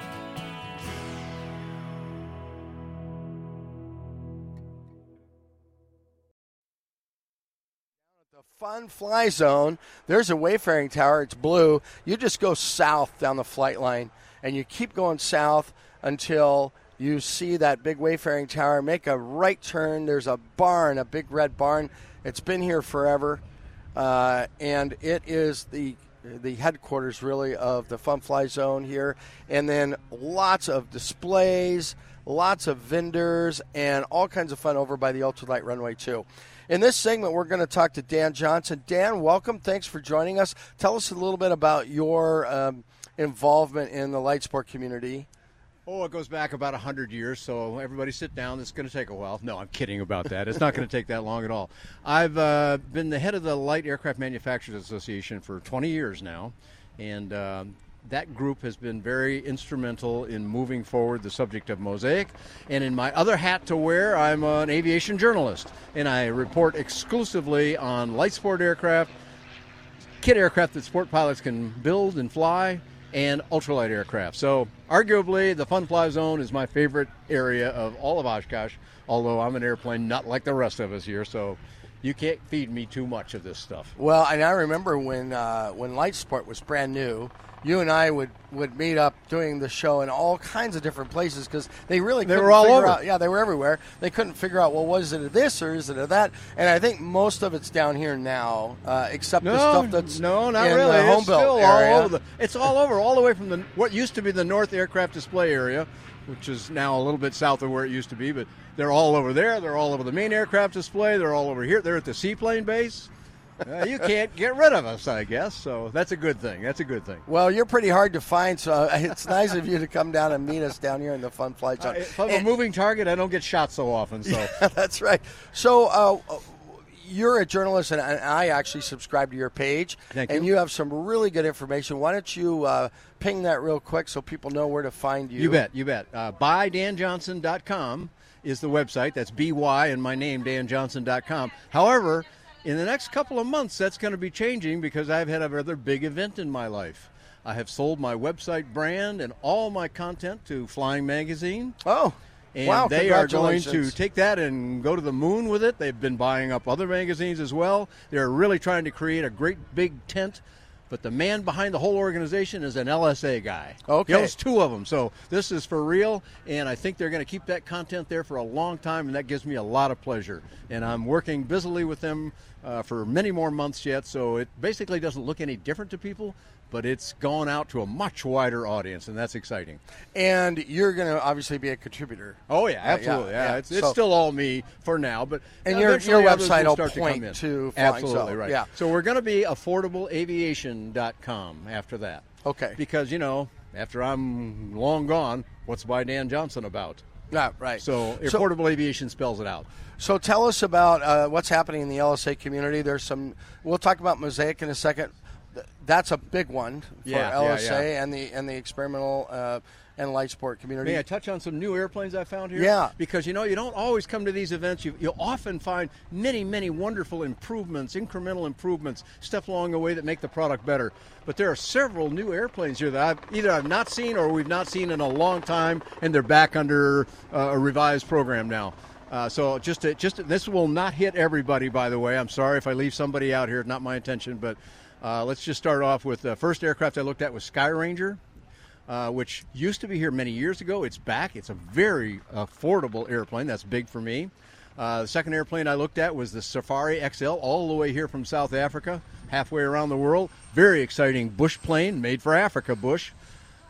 S5: Fun Fly Zone. There's a wayfaring tower. It's blue. You just go south down the flight line, and you keep going south until you see that big wayfaring tower. Make a right turn. There's a barn, a big red barn. It's been here forever, uh, and it is the the headquarters, really, of the Fun Fly Zone here. And then lots of displays, lots of vendors, and all kinds of fun over by the ultralight runway, too. In this segment, we're going to talk to Dan Johnson. Dan, welcome. Thanks for joining us. Tell us a little bit about your um, involvement in the light sport community.
S13: Oh, it goes back about one hundred years, so everybody sit down. This is going to take a while. No, I'm kidding about that. It's not going to take that long at all. I've uh, been the head of the Light Aircraft Manufacturers Association for twenty years now, and um, that group has been very instrumental in moving forward the subject of Mosaic. And in my other hat to wear, I'm an aviation journalist, and I report exclusively on light sport aircraft, kit aircraft that sport pilots can build and fly, and ultralight aircraft. So arguably the Fun Fly Zone is my favorite area of all of Oshkosh, although I'm an airplane nut like the rest of us here, so you can't feed me too much of this stuff.
S5: Well, and I remember when uh, when light sport was brand new, you and I would, would meet up doing the show in all kinds of different places because they really
S13: they
S5: couldn't
S13: were all
S5: figure
S13: over.
S5: out. Yeah, they were everywhere. They couldn't figure out, well, was it a this or is it a that? And I think most of it's down here now, uh, except
S13: no,
S5: the stuff that's
S13: no, not
S5: in
S13: really.
S5: the home
S13: it's
S5: built
S13: still
S5: area.
S13: all over. The, it's all over, all the way from the what used to be the North Aircraft Display area, which is now a little bit south of where it used to be, but they're all over there. They're all over the main aircraft display. They're all over here. They're at the seaplane base. Uh, you can't get rid of us, I guess. So that's a good thing. That's a good thing.
S5: Well, you're pretty hard to find, so it's nice of you to come down and meet us down here in the Fun Fly Zone.
S13: Uh, if I'm a moving target, I don't get shot so often. So
S5: yeah, that's right. So uh, you're a journalist, and I actually subscribe to your page.
S13: Thank
S5: and
S13: you.
S5: you have some really good information. Why don't you uh, ping that real quick so people know where to find you?
S13: You bet, you bet. Uh, buy dan johnson dot com is the website. That's B Y and my name, dan johnson dot com. However, in the next couple of months, that's going to be changing because I've had a rather big event in my life. I have sold my website brand and all my content to Flying Magazine.
S5: Oh,
S13: and
S5: wow,
S13: they are going
S5: congratulations.
S13: to take that and go to the moon with it. They've been buying up other magazines as well. They're really trying to create a great big tent. But the man behind the whole organization is an L S A guy.
S5: Okay.
S13: He owns two of them. So this is for real, and I think they're going to keep that content there for a long time, and that gives me a lot of pleasure. And I'm working busily with them uh, for many more months yet, so it basically doesn't look any different to people, but it's gone out to a much wider audience, and that's exciting.
S5: And you're going to obviously be a contributor.
S13: Oh, yeah,
S5: Uh,
S13: absolutely. yeah,
S5: yeah.
S13: It's, it's
S5: So-
S13: still all me for now, but
S5: And your-
S13: eventually
S5: your
S13: others
S5: website will
S13: start
S5: point
S13: to, come in.
S5: to Flying
S13: Absolutely,
S5: Zone,
S13: right.
S5: yeah.
S13: So we're going to be affordable aviation dot com after that.
S5: Okay.
S13: Because, you know, after I'm long gone, what's By Dan Johnson about?
S5: Yeah, right.
S13: So
S5: So-
S13: affordable aviation spells it out.
S5: So tell us about uh, what's happening in the L S A community. There's some. We'll talk about Mosaic in a second. Th- That's a big one for
S13: Yeah,
S5: L S A
S13: yeah, yeah.
S5: and the and the experimental uh, and light sport community.
S13: May I touch on some new airplanes I found here?
S5: Yeah.
S13: Because, you know, you don't always come to these events. You, you'll often find many, many wonderful improvements, incremental improvements, stuff along the way that make the product better. But there are several new airplanes here that I've, either I've not seen or we've not seen in a long time, and they're back under uh, a revised program now. Uh, so just to, just to, this will not hit everybody, by the way. I'm sorry if I leave somebody out here. It's not my intention, but uh, let's just start off with the first aircraft I looked at was Sky Ranger. Uh, which used to be here many years ago. It's back. It's a very affordable airplane. That's big for me. Uh, the second airplane I looked at was the Safari X L, all the way here from South Africa, halfway around the world. Very exciting bush plane, made for Africa bush.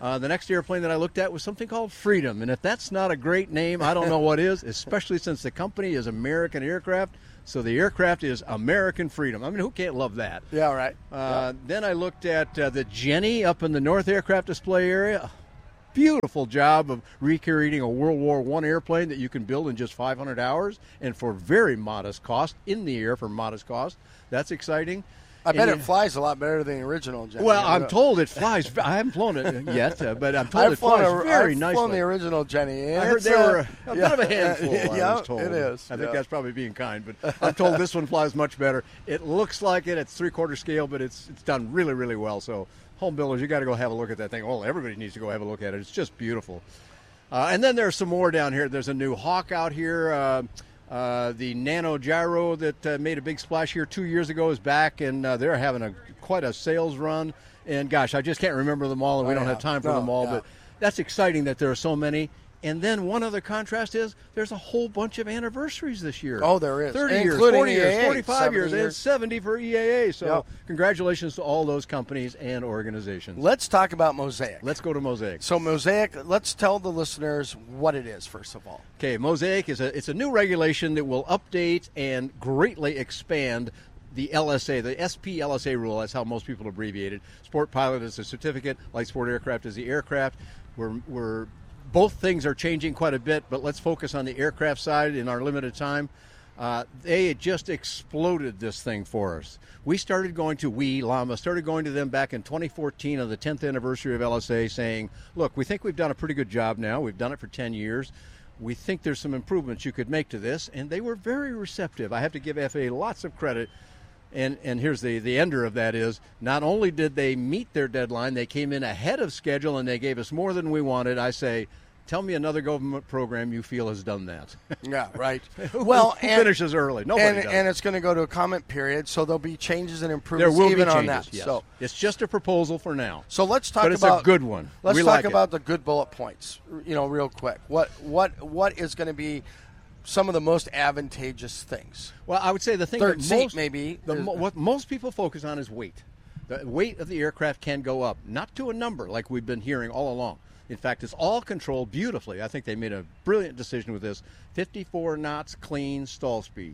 S13: Uh, the next airplane that I looked at was something called Freedom, and if that's not a great name, I don't know what is, especially since the company is American Aircraft, so the aircraft is American Freedom. I mean, who can't love that?
S5: Yeah, right.
S13: Uh, yeah. Then I looked at uh, the Jenny up in the North Aircraft Display area. Beautiful job of recreating a World War One airplane that you can build in just five hundred hours and for very modest cost, in the air for modest cost. That's exciting.
S5: I bet
S13: and
S5: it flies a lot better than the original Jenny.
S13: Well, I'm told it flies. I haven't flown it yet, uh, but I'm told
S5: I've
S13: it flies
S5: a,
S13: very
S5: I've
S13: nicely.
S5: flown the original Jenny.
S13: I heard they
S5: uh,
S13: were a, a
S5: yeah,
S13: bit of a handful,
S5: yeah,
S13: I was told.
S5: it is.
S13: I think
S5: yeah.
S13: that's probably being kind, but I'm told this one flies much better. It looks like it. It's three-quarter scale, but it's it's done really, really well. So home builders, you got to go have a look at that thing. Well, everybody needs to go have a look at it. It's just beautiful. Uh, and then there's some more down here. There's a new Hawk out here. Uh, uh, the Nano Gyro that uh, made a big splash here two years ago is back, and uh, they're having a quite a sales run. And, gosh, I just can't remember them all, and we
S5: oh,
S13: don't
S5: yeah.
S13: have time for
S5: no,
S13: them all.
S5: yeah.
S13: But that's exciting that there are so many. And then one other contrast is there's a whole bunch of anniversaries this year.
S5: Oh, there is.
S13: thirty years,
S5: Including
S13: forty
S5: E A A,
S13: years, forty-five years,
S5: years,
S13: and seventy for E A A. So
S5: yep.
S13: congratulations to all those companies and organizations.
S5: Let's talk about Mosaic.
S13: Let's go to Mosaic.
S5: So Mosaic, let's tell the listeners what it is, first of all.
S13: Okay, Mosaic is a it's a new regulation that will update and greatly expand the L S A, the S P L S A rule. That's how most people abbreviate it. Sport pilot is a certificate. Light sport aircraft is the aircraft. We're we're both things are changing quite a bit, but let's focus on the aircraft side in our limited time. Uh, they had just exploded this thing for us. We started going to, we, Llama, started going to them back in twenty fourteen on the tenth anniversary of L S A saying, look, we think we've done a pretty good job now. We've done it for ten years. We think there's some improvements you could make to this. And they were very receptive. I have to give F A A lots of credit. And and here's the, the ender of that is, not only did they meet their deadline, they came in ahead of schedule and they gave us more than we wanted. I say, tell me another government program you feel has done that.
S5: Yeah, right.
S13: who,
S5: well,
S13: who
S5: and,
S13: finishes early? Nobody
S5: and,
S13: does.
S5: And it's going to go to a comment period, so there'll be changes and improvements
S13: there will
S5: even
S13: be changes,
S5: on that.
S13: Yes.
S5: So
S13: it's just a proposal for now.
S5: So let's talk
S13: but it's
S5: about
S13: a good one.
S5: Let's
S13: we
S5: talk
S13: like
S5: about
S13: it.
S5: the good bullet points. You know, real quick. What what what is going to be some of the most advantageous things?
S13: Well, I would say the thing
S5: Third
S13: that
S5: seat
S13: most,
S5: maybe
S13: the,
S5: is-
S13: mo- what most people focus on is weight. The weight of the aircraft can go up, not to a number like we've been hearing all along. In fact, it's all controlled beautifully. I think they made a brilliant decision with this. fifty-four knots clean stall speed.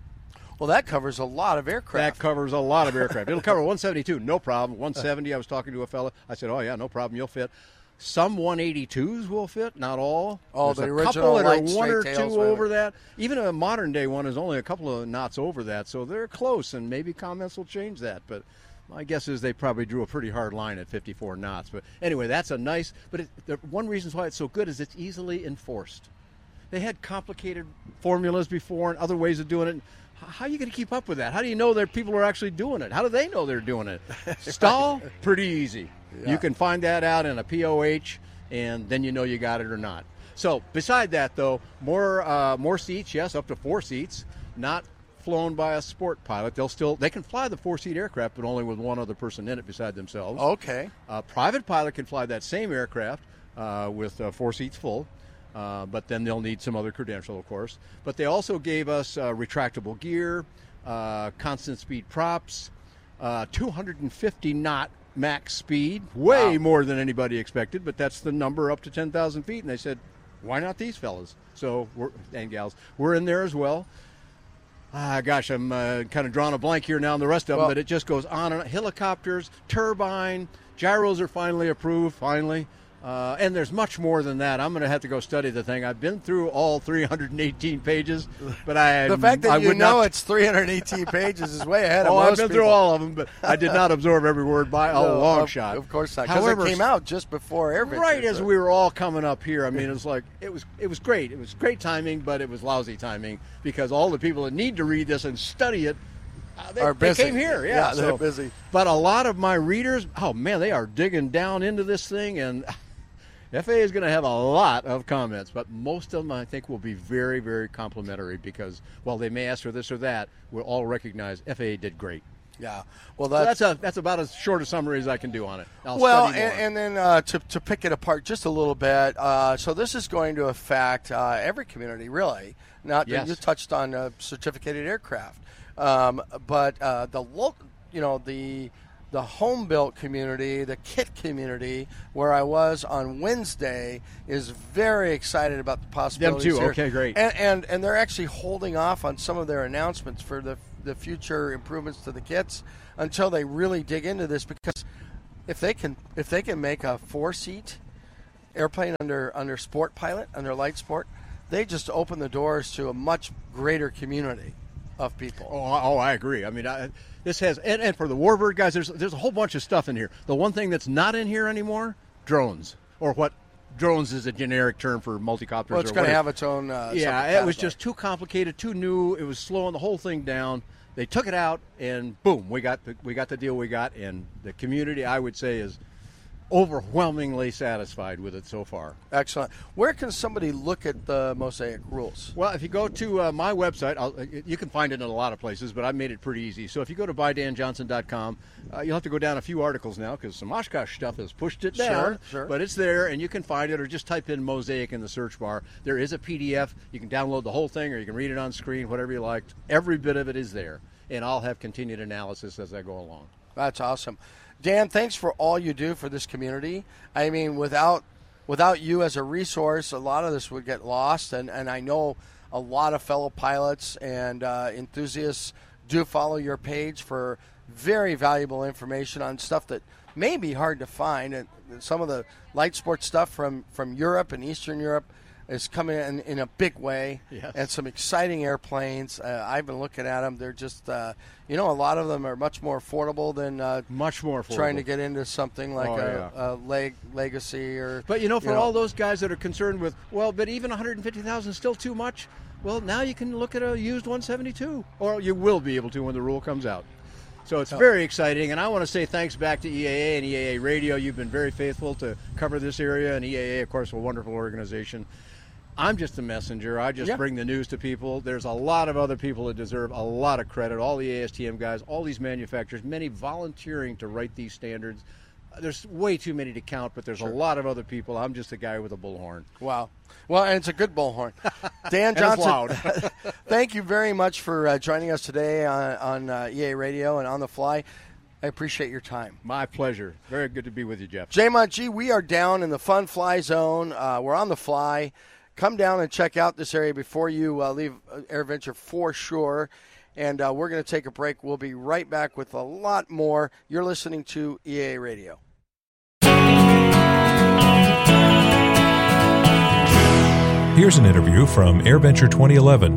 S5: Well, that covers a lot of aircraft.
S13: That covers a lot of aircraft. It'll cover one seventy-two, no problem. one seventy, I was talking to a fella. I said, oh, yeah, no problem, you'll fit. Some one eighty-twos will fit, not all.
S5: Oh,
S13: There's
S5: the
S13: a
S5: original
S13: couple that are
S5: light
S13: one or
S5: straight
S13: two
S5: tails,
S13: over
S5: right.
S13: that. Even a modern day one is only a couple of knots over that, so they're close, and maybe comments will change that. But my guess is they probably drew a pretty hard line at fifty-four knots. But anyway, that's a nice. But it, the, one reason why it's so good is it's easily enforced. They had complicated formulas before and other ways of doing it. How are you going to keep up with that? How do you know that people are actually doing it? How do they know they're doing it? Stall, pretty easy.
S5: Yeah.
S13: You can find that out in a P O H, and then you know you got it or not. So beside that, though, more uh, more seats, yes, up to four seats, not flown by a sport pilot. They'll still they can fly the four-seat aircraft, but only with one other person in it beside themselves.
S5: Okay.
S13: A private pilot can fly that same aircraft uh, with uh, four seats full. Uh, but then they'll need some other credential, of course. But they also gave us uh, retractable gear, uh, constant speed props, uh, two hundred fifty knot max speed, way
S5: Wow.
S13: more than anybody expected, but that's the number up to ten thousand feet. And they said, why not these fellas? So, we're, and gals, we're in there as well. Ah, gosh, I'm uh, kind of drawing a blank here now on the rest of
S5: Well-
S13: them, but it just goes on and on. Helicopters, turbine, gyros are finally approved, finally. Uh, and there's much more than that. I'm going to have to go study the thing. I've been through all three hundred eighteen pages, but I
S5: The fact that
S13: I
S5: you
S13: would
S5: know
S13: not,
S5: it's three hundred eighteen pages is way ahead of
S13: oh,
S5: most
S13: I've been
S5: people.
S13: through all of them, but I did not absorb every word by a
S5: No,
S13: long
S5: of,
S13: shot.
S5: Of course not, because
S13: However,
S5: it came out just before AirVenture.
S13: right as
S5: so-
S13: we were all coming up here. I mean, it was like it was it was great. It was great timing, but it was lousy timing because all the people that need to read this and study it. Uh, they,
S5: Are
S13: they
S5: busy.
S13: came here, yeah.
S5: Yeah, they're
S13: so-
S5: busy.
S13: But a lot of my readers, oh man, they are digging down into this thing, and F A A is going to have a lot of comments, but most of them I think will be very, very complimentary because while they may ask for this or that, we'll all recognize F A A did great.
S5: Yeah. Well,
S13: So
S5: that's,
S13: that's a that's about as short a summary as I can do on it. I'll
S5: well,
S13: study more.
S5: and, and then uh, to, to pick it apart just a little bit, uh, so this is going to affect uh, every community, really. Not
S13: Yes.
S5: you touched on uh, certificated aircraft, um, but uh, the local, you know, the the home-built community, the kit community, where I was on Wednesday, is very excited about the possibilities
S13: Them too.
S5: here.
S13: Okay, great.
S5: And, and and they're actually holding off on some of their announcements for the the future improvements to the kits until they really dig into this, because if they can if they can make a four-seat airplane under under Sport Pilot, under Light Sport, they just open the doors to a much greater community of people.
S13: Oh, oh I agree. I mean, I, this has, and, and for the Warbird guys, there's there's a whole bunch of stuff in here. The one thing that's not in here anymore, drones, or what drones is a generic term for multicopters.
S5: Well, it's going to have its own. Uh,
S13: yeah, it was just too complicated, too new. It was slowing the whole thing down. They took it out, and boom, we got the we got the deal we got, and the community, I would say, is overwhelmingly satisfied with it so far.
S5: Excellent. Where can somebody look at the Mosaic rules?
S13: Well, if you go to uh, my website, I'll, you can find it in a lot of places, but I made it pretty easy. So if you go to buy dan johnson dot com, uh, you'll have to go down a few articles now because some Oshkosh stuff has pushed it down.
S5: Sure, sure.
S13: But it's there, and you can find it, or just type in Mosaic in the search bar. There is a P D F. You can download the whole thing, or you can read it on screen, whatever you like. Every bit of it is there, and I'll have continued analysis as I go along.
S5: That's awesome. Dan, thanks for all you do for this community. I mean, without without you as a resource, a lot of this would get lost. And, and I know a lot of fellow pilots and uh, enthusiasts do follow your page for very valuable information on stuff that may be hard to find. And some of the light sports stuff from, from Europe and Eastern Europe is coming in in a big way,
S13: yes.
S5: And some exciting airplanes. Uh, I've been looking at them. They're just, uh, you know, a lot of them are much more affordable than uh,
S13: much more affordable.
S5: Trying to get into something like
S13: oh,
S5: a,
S13: yeah.
S5: a leg, Legacy or.
S13: But you know, for
S5: you know,
S13: all those guys that are concerned with, well, but even one hundred fifty thousand is still too much. Well, now you can look at a used one seventy-two, or you will be able to when the rule comes out. So it's very exciting, and I want to say thanks back to E A A and E A A Radio. You've been very faithful to cover this area, and E A A, of course, a wonderful organization. I'm just a messenger. I just
S5: yeah.
S13: bring the news to people. There's a lot of other people that deserve a lot of credit, all the A S T M guys, all these manufacturers, many volunteering to write these standards. There's way too many to count, but there's sure. a lot of other people. I'm just a guy with a bullhorn.
S5: Wow. Well, and it's a good bullhorn. Dan Johnson, thank you very much for uh, joining us today on, on uh, E A Radio and On the Fly. I appreciate your time.
S13: My pleasure. Very good to be with you, Jeff.
S5: J-Mon G, we are down in the Fun Fly Zone. Uh, we're on the fly. Come down and check out this area before you uh, leave AirVenture for sure. And uh, we're going to take a break. We'll be right back with a lot more. You're listening to E A A Radio.
S4: Here's an interview from AirVenture twenty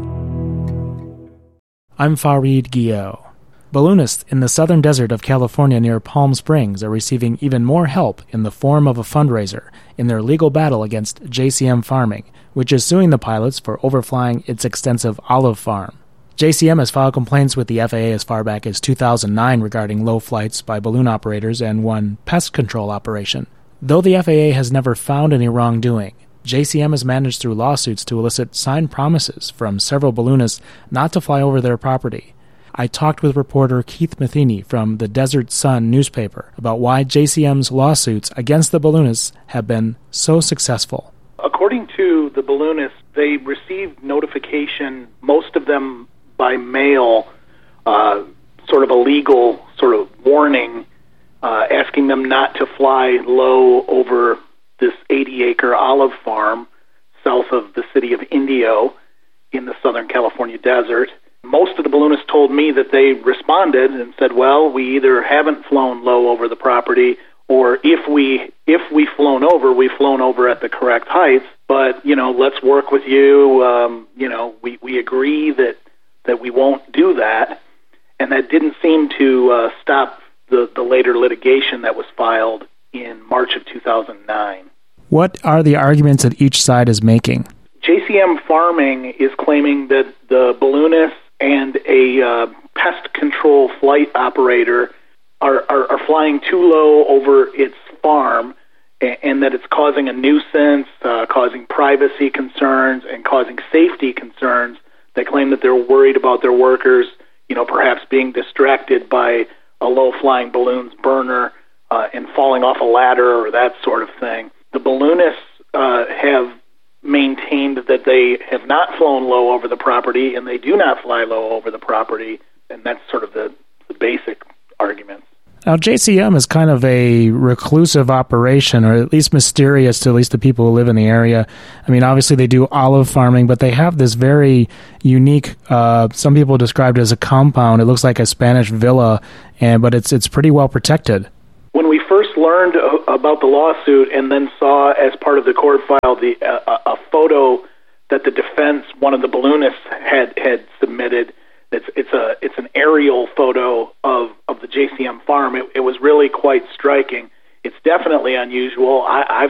S4: eleven.
S6: I'm Fareed Guillot. Balloonists in the southern desert of California near Palm Springs are receiving even more help in the form of a fundraiser in their legal battle against J C M Farming, which is suing the pilots for overflying its extensive olive farm. J C M has filed complaints with the F A A as far back as two thousand nine regarding low flights by balloon operators and one pest control operation. Though the F A A has never found any wrongdoing, J C M has managed through lawsuits to elicit signed promises from several balloonists not to fly over their property. I talked with reporter Keith Matheny from the Desert Sun newspaper about why J C M's lawsuits against the balloonists have been so successful.
S14: According to the balloonists, they received notification, most of them by mail, uh, sort of a legal sort of warning, uh, asking them not to fly low over this eighty-acre olive farm south of the city of Indio in the Southern California desert. Most of the balloonists told me that they responded and said, well, we either haven't flown low over the property, or if we if we've flown over, we've flown over at the correct heights, but, you know, let's work with you. Um, you know, we, we agree that, that we won't do that. And that didn't seem to uh, stop the, the later litigation that was filed in March of two thousand nine.
S6: What are the arguments that each side is making?
S14: J C M Farming is claiming that the balloonists and a uh, pest control flight operator are, are, are flying too low over its farm, and, and that it's causing a nuisance, uh, causing privacy concerns, and causing safety concerns. They claim that they're worried about their workers, you know, perhaps being distracted by a low-flying balloon's burner uh, and falling off a ladder or that sort of thing. The balloonists uh, have maintained that they have not flown low over the property, and they do not fly low over the property, and that's sort of the, the basic argument.
S6: Now, J C M is kind of a reclusive operation, or at least mysterious to at least the people who live in the area. I mean, obviously they do olive farming, but they have this very unique, uh, some people described it as a compound. It looks like a Spanish villa, and but it's it's pretty well protected.
S14: When we first learned about the lawsuit and then saw as part of the court file the uh, a photo that the defense, one of the balloonists, had had submitted, It's it's a it's an aerial photo of, of the J C M farm. It, it was really quite striking. It's definitely unusual. I, I've